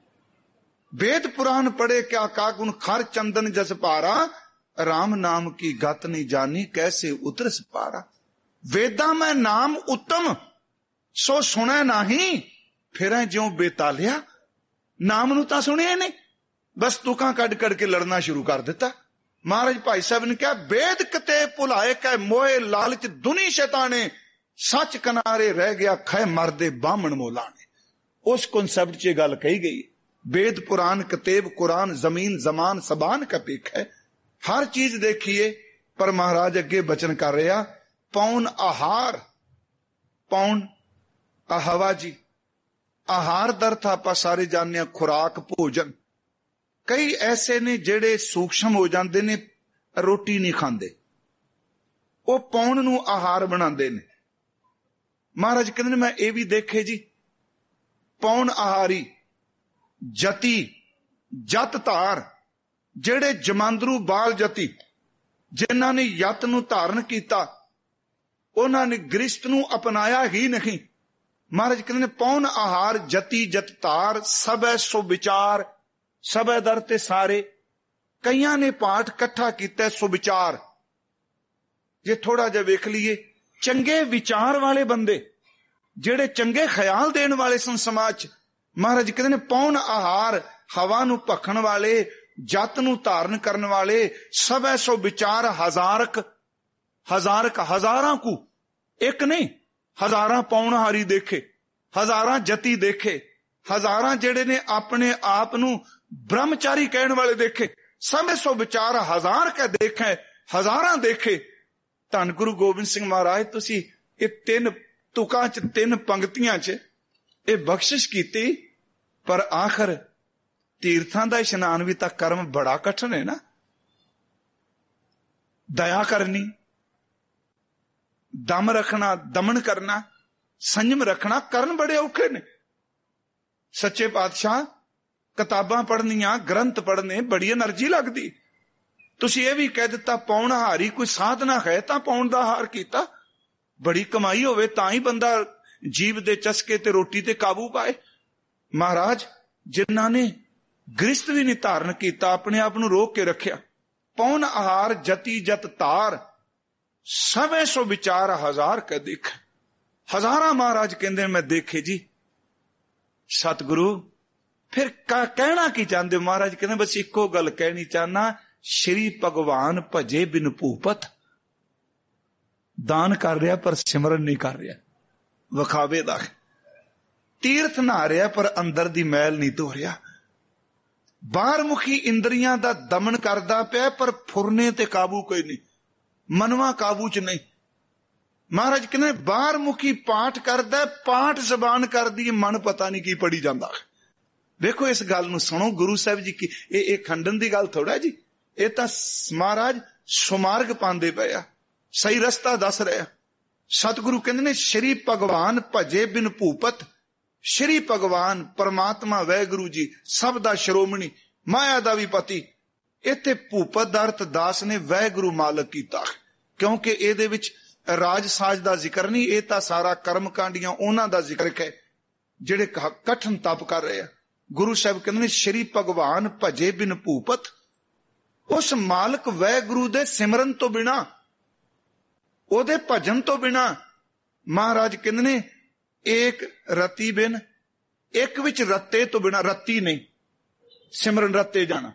ਵੇਦ ਪੁਰਾਣ ਪੜ੍ਹੇ ਕਿਆ ਕਾਗੁਣ, ਖਰ ਚੰਦਨ ਜਸ ਪਾਰਾ, ਰਾਮ ਨਾਮ ਕੀ ਗਤ ਨਹੀਂ ਜਾਨੀ, ਕੈਸੇ ਉਤਰਸ ਪਾਰਾ। ਵੇਦਾਂ ਮੈਂ ਨਾਮ ਉੱਤਮ, ਸੋ ਸੁਣੈ ਨਾਹੀ, ਫਿਰੈ ਜਿਉ ਬੇਤਾਲਿਆ। ਨਾਮ ਨੂੰ ਤਾਂ ਸੁਣਿਆ ਨਹੀਂ, ਬਸ ਤੁਕਾਂ ਕੱਢ ਕੇ ਲੜਨਾ ਸ਼ੁਰੂ ਕਰ ਦਿੱਤਾ। ਮਹਾਰਾਜ ਭਾਈ ਸਾਹਿਬ ਨੇ ਕਿਹਾ ਵੇਦ ਕਿਤੇ ਭੁਲਾਏ ਕੈ ਮੋਏ, ਲਾਲਚ ਦੁਨੀ ਸ਼ੈਤਾਨੇ, ਸੱਚ ਕਿਨਾਰੇ ਰਹਿ ਗਿਆ ਖੈ ਮਰਦੇ ਬਾਹਮਣ ਮੋਲਾਣੇ। ਉਸ ਕਨਸੈਪਟ 'ਚ ਇਹ ਗੱਲ ਕਹੀ ਗਈ। ਵੇਦ ਪੁਰਾਨ ਕਤੇਬ ਕੁਰਾਨ, ਜ਼ਮੀਨ ਜ਼ਮਾਨ ਸਬਾਨ ਕਾ ਪੇਖ ਹੈ। ਹਰ ਚੀਜ਼ ਦੇਖੀਏ, ਪਰ ਮਹਾਰਾਜ ਅੱਗੇ ਬਚਨ ਕਰ ਰਿਹਾ, ਪੌਣ ਆਹਾਰ। ਪੌਣ ਹਵਾ ਜੀ, ਆਹਾਰ ਦਾ ਅਰਥ ਆਪਾਂ ਸਾਰੇ ਜਾਣਦੇ ਹਾਂ ਖੁਰਾਕ, ਭੋਜਨ। ਕਈ ਐਸੇ ਨੇ ਜਿਹੜੇ ਸੂਖਸ਼ਮ ਹੋ ਜਾਂਦੇ ਨੇ, ਰੋਟੀ ਨਹੀਂ ਖਾਂਦੇ, ਉਹ ਪੌਣ ਨੂੰ ਆਹਾਰ ਬਣਾਉਂਦੇ ਨੇ। ਮਹਾਰਾਜ ਕਹਿੰਦੇ ਨੇ ਮੈਂ ਇਹ ਵੀ ਦੇਖੇ ਜੀ, ਪੌਣ ਆਹਾਰੀ ਜਤੀ ਜਤ ਧਾਰ, ਜਿਹੜੇ ਜਮਾਂਦਰੂ ਬਾਲ ਜਤੀ, ਜਿਨ੍ਹਾਂ ਨੇ ਯਤ ਨੂੰ ਧਾਰਨ ਕੀਤਾ, ਉਹਨਾਂ ਨੇ ਗ੍ਰਿਸ਼ਟ ਨੂੰ ਅਪਣਾਇਆ ਹੀ ਨਹੀਂ। ਮਹਾਰਾਜ ਕਹਿੰਦੇ ਨੇ ਪੌਣ ਆਹਾਰ ਜਤੀ ਜਤ ਧਾਰ, ਸਭੈ ਸੋ ਵਿਚਾਰ। ਸਭੈ ਦਰ ਤੇ ਸਾਰੇ, ਕਈਆਂ ਨੇ ਪਾਠ ਇਕੱਠਾ ਕੀਤਾ ਸੋ ਵਿਚਾਰ। ਜੇ ਥੋੜਾ ਜਿਹਾ ਵੇਖ ਲਈਏ, ਚੰਗੇ ਵਿਚਾਰ ਵਾਲੇ ਬੰਦੇ, ਜਿਹੜੇ ਚੰਗੇ ਖਿਆਲ ਦੇਣ ਵਾਲੇ ਸਨ ਸਮਾਜ 'ਚ, ਮਹਾਰਾਜ ਕਹਿੰਦੇ ਨੇ ਪੌਣ ਆਹਾਰ, ਹਵਾ ਨੂੰ ਭਖਣ ਵਾਲੇ, ਜਤ ਨੂੰ ਧਾਰਨ ਕਰਨ ਵਾਲੇ, ਸਭੈ ਸੋ ਵਿਚਾਰ। ਹਜ਼ਾਰਾਂ ਕੁ, ਇੱਕ ਨਹੀਂ, ਹਜ਼ਾਰਾਂ ਪੌਣਹਾਰੀ ਦੇਖੇ, ਹਜ਼ਾਰਾਂ ਜਤੀ ਦੇਖੇ, ਹਜ਼ਾਰਾਂ ਜਿਹੜੇ ਨੇ ਆਪਣੇ ਆਪ ਨੂੰ ਬ੍ਰਹਮਚਾਰੀ ਕਹਿਣ ਵਾਲੇ ਦੇਖੇ। ਸਭੈ ਸੋ ਵਿਚਾਰ ਹਜ਼ਾਰ ਕੈ ਦੇਖੈ, ਹਜ਼ਾਰਾਂ ਦੇਖੇ। ਧੰਨ ਗੁਰੂ ਗੋਬਿੰਦ ਸਿੰਘ ਮਹਾਰਾਜ, ਤੁਸੀਂ ਇਹ 3 ਤੁਕਾਂ 'ਚ 3 ਪੰਕਤੀਆਂ 'ਚ ਇਹ ਬਖਸ਼ਿਸ਼ ਕੀਤੀ, ਪਰ ਆਖਰ ਤੀਰਥਾਂ ਦਾ ਇਸ਼ਨਾਨ ਵੀ ਤਾਂ ਕਰਮ ਬੜਾ ਕਠਿਨ ਹੈ ਨਾ। ਦਇਆ ਕਰਨੀ, ਦਮ ਰੱਖਣਾ, ਦਮਨ ਕਰਨਾ, ਸੰਜਮ ਰੱਖਣਾ, ਕਰਨ ਬੜੇ ਔਖੇ ਨੇ। ਸੱਚੇ ਪਾਤਸ਼ਾਹ, ਕਿਤਾਬਾਂ ਪੜ੍ਹਨੀਆਂ, ਗ੍ਰੰਥ ਪੜ੍ਹਨੇ, ਬੜੀ એનર્ਜੀ ਲੱਗਦੀ। ਤੁਸੀਂ ਇਹ ਵੀ ਕਹਿ ਦਿੱਤਾ ਪੌਣ ਹਾਰੀ ਕੋਈ ਸਾਧਨਾ ਹੈ, ਤਾਂ ਪੌਣ ਦਾ ਹਾਰ ਕੀਤਾ। ਬੜੀ ਕਮਾਈ ਹੋਵੇ ਤਾਂ ਹੀ ਬੰਦਾ ਜੀਵ ਦੇ ਚਸਕੇ ਤੇ ਰੋਟੀ ਤੇ ਕਾਬੂ ਪਾਏ। ਮਹਾਰਾਜ ਜਿਨ੍ਹਾਂ ਨੇ ਗ੍ਰਿਸ਼ਟ ਵੀ ਨਹੀਂ ਧਾਰਨ ਕੀਤਾ, ਆਪਣੇ ਆਪ ਨੂੰ ਰੋਕ ਕੇ ਰੱਖਿਆ। ਪੌਣ ਆਹਾਰ ਜਤੀ ਜਤ ਧਾਰ, ਸਭੈ ਸੋ ਵਿਚਾਰ ਹਜ਼ਾਰ ਕੈ ਦੇਖ। ਹਜ਼ਾਰਾਂ ਮਹਾਰਾਜ ਕਹਿੰਦੇ ਮੈਂ ਦੇਖੇ ਜੀ। ਸਤਿਗੁਰੂ ਫਿਰ ਕਹਿਣਾ ਕੀ ਚਾਹੁੰਦੇ? ਮਹਾਰਾਜ ਕਹਿੰਦੇ ਬਸ ਇੱਕੋ ਗੱਲ ਕਹਿਣੀ ਚਾਹਨਾ, ਸ਼੍ਰੀ ਭਗਵਾਨ ਭਜੇ ਬਿਨ ਭੂਪਤ। ਦਾਨ ਕਰ ਰਿਹਾ ਪਰ ਸਿਮਰਨ ਨਹੀਂ ਕਰ ਰਿਹਾ, ਵਿਖਾਵੇ ਦਾ। ਤੀਰਥ ਨਹਾ ਰਿਹਾ ਪਰ ਅੰਦਰ ਦੀ ਮੈਲ ਨਹੀਂ ਧੋ ਰਿਹਾ। ਬਾਹਰਮੁਖੀ ਇੰਦਰੀਆਂ ਦਾ ਦਮਨ ਕਰਦਾ ਪਿਆ, ਪਰ ਫੁਰਨੇ ਤੇ ਕਾਬੂ ਕੋਈ ਨਹੀਂ, ਮਨਵਾ ਕਾਬੂ ਚ ਨਹੀਂ। ਮਹਾਰਾਜ ਕਹਿੰਦੇ ਬਾਹਰਮੁਖੀ ਪਾਠ ਕਰਦਾ, ਪਾਠ ਜ਼ਬਾਨ ਕਰਦੀ, ਮਨ ਪਤਾ ਨਹੀਂ ਕੀ ਪੜੀ ਜਾਂਦਾ। ਵੇਖੋ ਇਸ ਗੱਲ ਨੂੰ ਸੁਣੋ, ਗੁਰੂ ਸਾਹਿਬ ਜੀ ਕੀ ਇਹ ਖੰਡਨ ਦੀ ਗੱਲ ਥੋੜਾ ਜੀ, ਇਹ ਤਾਂ ਮਹਾਰਾਜ ਸੁਮਾਰਗ ਪਾਉਂਦੇ ਪਏ ਆ, ਸਹੀ ਰਸਤਾ ਦੱਸ ਰਿਹਾ। ਸਤਿਗੁਰੂ ਕਹਿੰਦੇ ਨੇ ਸ਼੍ਰੀ ਭਗਵਾਨ ਭਜੇ ਬਿਨ ਭੂਪਤ। ਸ਼੍ਰੀ ਭਗਵਾਨ ਪਰਮਾਤਮਾ ਵਾਹਿਗੁਰੂ ਜੀ ਸਭ ਦਾ ਸ਼੍ਰੋਮਣੀ, ਮਾਇਆ ਦਾ ਵੀ ਪਤੀ। ਇੱਥੇ ਭੂਪਤ ਦਾ ਅਰਥ ਦਾਸ ਨੇ ਵਾਹਿਗੁਰੂ ਮਾਲਕ ਕੀਤਾ, ਕਿਉਂਕਿ ਇਹਦੇ ਵਿੱਚ ਰਾਜ ਸਾਜ ਦਾ ਜ਼ਿਕਰ ਨਹੀਂ, ਇਹ ਤਾਂ ਸਾਰਾ ਕਰਮ ਕਾਂਡੀਆਂ ਉਹਨਾਂ ਦਾ ਜ਼ਿਕਰ ਹੈ ਜਿਹੜੇ ਕਠਨ ਤਪ ਕਰ ਰਹੇ ਆ। ਗੁਰੂ ਸਾਹਿਬ ਕਹਿੰਦੇ ਨੇ ਸ਼੍ਰੀ ਭਗਵਾਨ ਭਜੇ ਬਿਨ ਭੂਪਤ। ਉਸ ਮਾਲਕ ਵਾਹਿਗੁਰੂ ਦੇ ਸਿਮਰਨ ਤੋਂ ਬਿਨਾ, ਉਹਦੇ ਭਜਨ ਤੋਂ ਬਿਨਾ, ਮਹਾਰਾਜ ਕਹਿੰਦੇ ਨੇ ਏਕ ਰਤੀ ਬਿਨ, ਇੱਕ ਵਿੱਚ ਰੱਤੇ ਤੋਂ ਬਿਨਾ, ਰੱਤੀ ਨਹੀਂ, ਸਿਮਰਨ ਰੱਤੇ ਜਾਣਾ।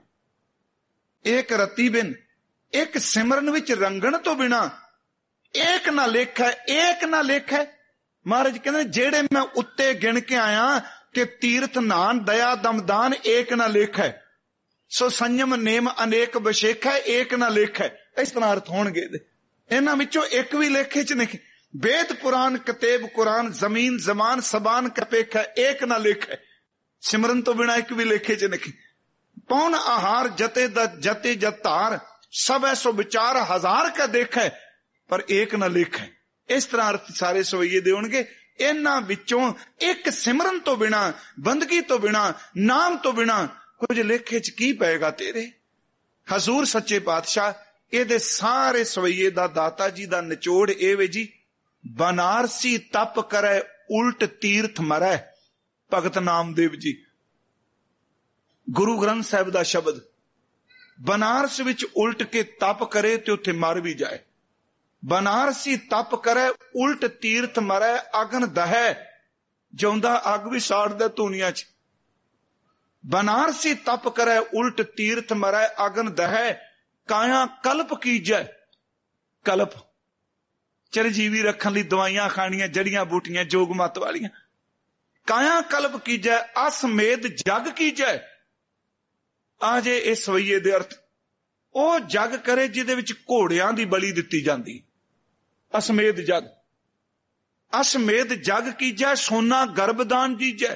ਏਕ ਰਤੀ ਬਿਨ, ਇੱਕ ਸਿਮਰਨ ਵਿੱਚ ਰੰਗਣ ਤੋਂ ਬਿਨਾ, ਏਕ ਨਾ ਲੇਖੈ, ਏਕ ਨਾ ਲੇਖੈ। ਮਹਾਰਾਜ ਕਹਿੰਦੇ ਜਿਹੜੇ ਮੈਂ ਉੱਤੇ ਗਿਣ ਕੇ ਆਇਆ ਕਿ ਤੀਰਥ ਨਾਨ ਦਇਆ ਦਮਦਾਨ ਏਕ ਨਾ ਲੇਖੈ, ਸੋ ਸੰਯਮ ਨੇਮ ਅਨੇਕ ਬਸ਼ੇਖੈ ਏਕ ਨਾ ਲੇਖੈ। ਇਸ ਤਰ੍ਹਾਂ ਅਰਥ ਹੋਣਗੇ। ਇਹਨਾਂ ਵਿੱਚੋਂ ਇੱਕ ਵੀ ਲੇਖੇ ਚ ਨਹੀਂ। वेद कुरान कतेब कुरान जमीन जमान सबान कपेख है एक ना लेख है। सिमरन तो बिना एक भी लेखे च नहीं। पौन आहार जते जते जतार सब ऐसो विचार हजार का देख है पर एक ना लेख है। इस तरह अर्थ सारे सवैये दे होणगे। इन्हां विचों एक सिमरन तो बिना, बंदगी तो बिना, नाम तो बिना कुछ लेखे च की पेगा तेरे। हजूर सच्चे पातशाह ਇਹਦੇ ਸਾਰੇ ਸਵਈਏ ਦਾ ਦਾਤਾ ਜੀ ਦਾ ਨਿਚੋੜ ਇਹ ਵੇ ਜੀ, ਬਨਾਰਸੀ ਤਪ ਕਰੇ ਉਲਟ ਤੀਰਥ ਮਰੈ। ਭਗਤ ਨਾਮਦੇਵ ਜੀ, ਗੁਰੂ ਗ੍ਰੰਥ ਸਾਹਿਬ ਦਾ ਸ਼ਬਦ, ਬਨਾਰਸ ਵਿੱਚ ਉਲਟ ਕੇ ਤਪ ਕਰੇ ਤੇ ਉੱਥੇ ਮਰ ਵੀ ਜਾਏ। ਬਨਾਰਸੀ ਤਪ ਕਰੇ ਉਲਟ ਤੀਰਥ ਮਰੈ, ਅਗਨ ਦਹੈ, ਜਿਉਂਦਾ ਅੱਗ ਵੀ ਸਾੜਦਾ ਧੂਣੀਆਂ ਚ। ਬਨਾਰਸੀ ਤਪ ਕਰੇ ਉਲਟ ਤੀਰਥ ਮਰੈ, ਅਗਨ ਦਹੈ, ਕਾਇਆ ਕਲਪ ਕੀਜੈ। ਕਲਪ ਚਰਜੀਵੀ ਰੱਖਣ ਲਈ ਦਵਾਈਆਂ ਖਾਣੀਆਂ, ਜੜੀਆਂ ਬੂਟੀਆਂ ਜੋਗ ਮਤ ਵਾਲੀਆਂ। ਕਾਇਆ ਕਲਪ ਕੀਜੈ, ਅਸਮੇਧ ਜਗ ਕੀਜੈ। ਆ ਜੇ ਇਹ ਸਵਈਏ ਦੇ ਅਰਥ, ਉਹ ਜਗ ਕਰੇ ਜਿਹਦੇ ਵਿੱਚ ਘੋੜਿਆਂ ਦੀ ਬਲੀ ਦਿੱਤੀ ਜਾਂਦੀ। ਅਸਮੇਧ ਜਗ, ਅਸਮੇਧ ਜਗ ਕੀਜੈ, ਸੋਨਾ ਗਰਭਦਾਨ ਦੀਜੈ।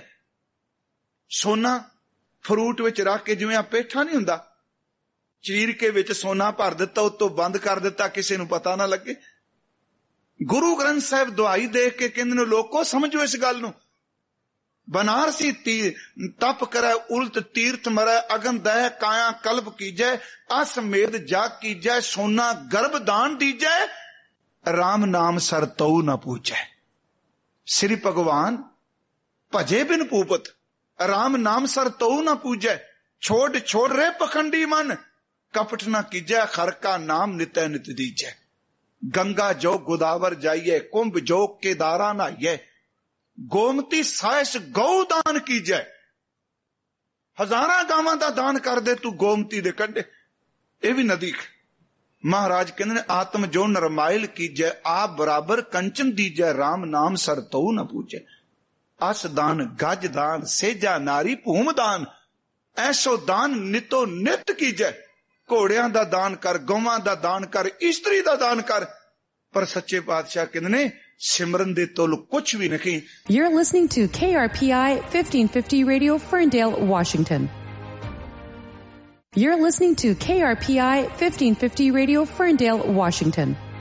ਸੋਨਾ ਫਰੂਟ ਵਿੱਚ ਰੱਖ ਕੇ, ਜਿਵੇਂ ਆ ਪੇਠਾ ਨਹੀਂ ਹੁੰਦਾ, ਚੀਰ ਕੇ ਵਿੱਚ ਸੋਨਾ ਭਰ ਦਿੱਤਾ, ਉੱਤੋਂ ਬੰਦ ਕਰ ਦਿੱਤਾ, ਕਿਸੇ ਨੂੰ ਪਤਾ ਨਾ ਲੱਗੇ। ਗੁਰੂ ਗ੍ਰੰਥ ਸਾਹਿਬ ਦੁਹਾਈ ਦੇਖ ਕੇ ਕਹਿੰਦੇ ਨੇ, ਲੋਕੋ ਸਮਝੋ ਇਸ ਗੱਲ ਨੂੰ। ਬਨਾਰਸੀ ਤਪ ਕਰੈ ਉਲਟ ਤੀਰਥ ਮਰੈ, ਅਗਨ ਦਹਿ ਕਾਇਆ ਕਲਪ ਕੀਜੈ, ਅਸਮੇਧ ਜਾਗ ਕੀਜੈ, ਸੋਨਾ ਗਰਭ ਦਾਨ ਦੀਜੈ, ਰਾਮ ਨਾਮ ਸਰ ਤਉ ਨ ਪੂਜੈ। ਸ੍ਰੀ ਭਗਵਾਨ ਭਜੇ ਬਿਨ ਪੂਪਤ, ਰਾਮ ਨਾਮ ਸਰ ਤਉ ਨ ਪੂਜੈ। ਛੋੜ ਛੋੜ ਰੇ ਪਖੰਡੀ ਮਨ, कपट न कीजै, खर का नाम नित्य नित दीजै। गंगा जो गोदावर जाइए, कुंभ जो केदारा नहाइए, गोमती साइस गौदान कीजै। हजारां गावां दा दान कर दे तू गोमती दे कंढे, ये भी नदी। महाराज कहंदे ने, आत्म जो नरमाइल कीजै, आप बराबर कंचन दीजै, राम नाम सर तऊ न पूजै। अस दान गज दान, सेजा नारी भूम दान, ऐसो दान नितो नित कीजै। घोड़ियां दा दान कर, गौवां दा दान कर, इस्त्री दा दान कर, पर सच्चे पातशाह कहंदे ने सिमरन दे तोल कुछ भी नहीं। You're listening to KRPI 1550 Radio, Ferndale, Washington. You're listening to KRPI 1550 Radio, Ferndale, Washington.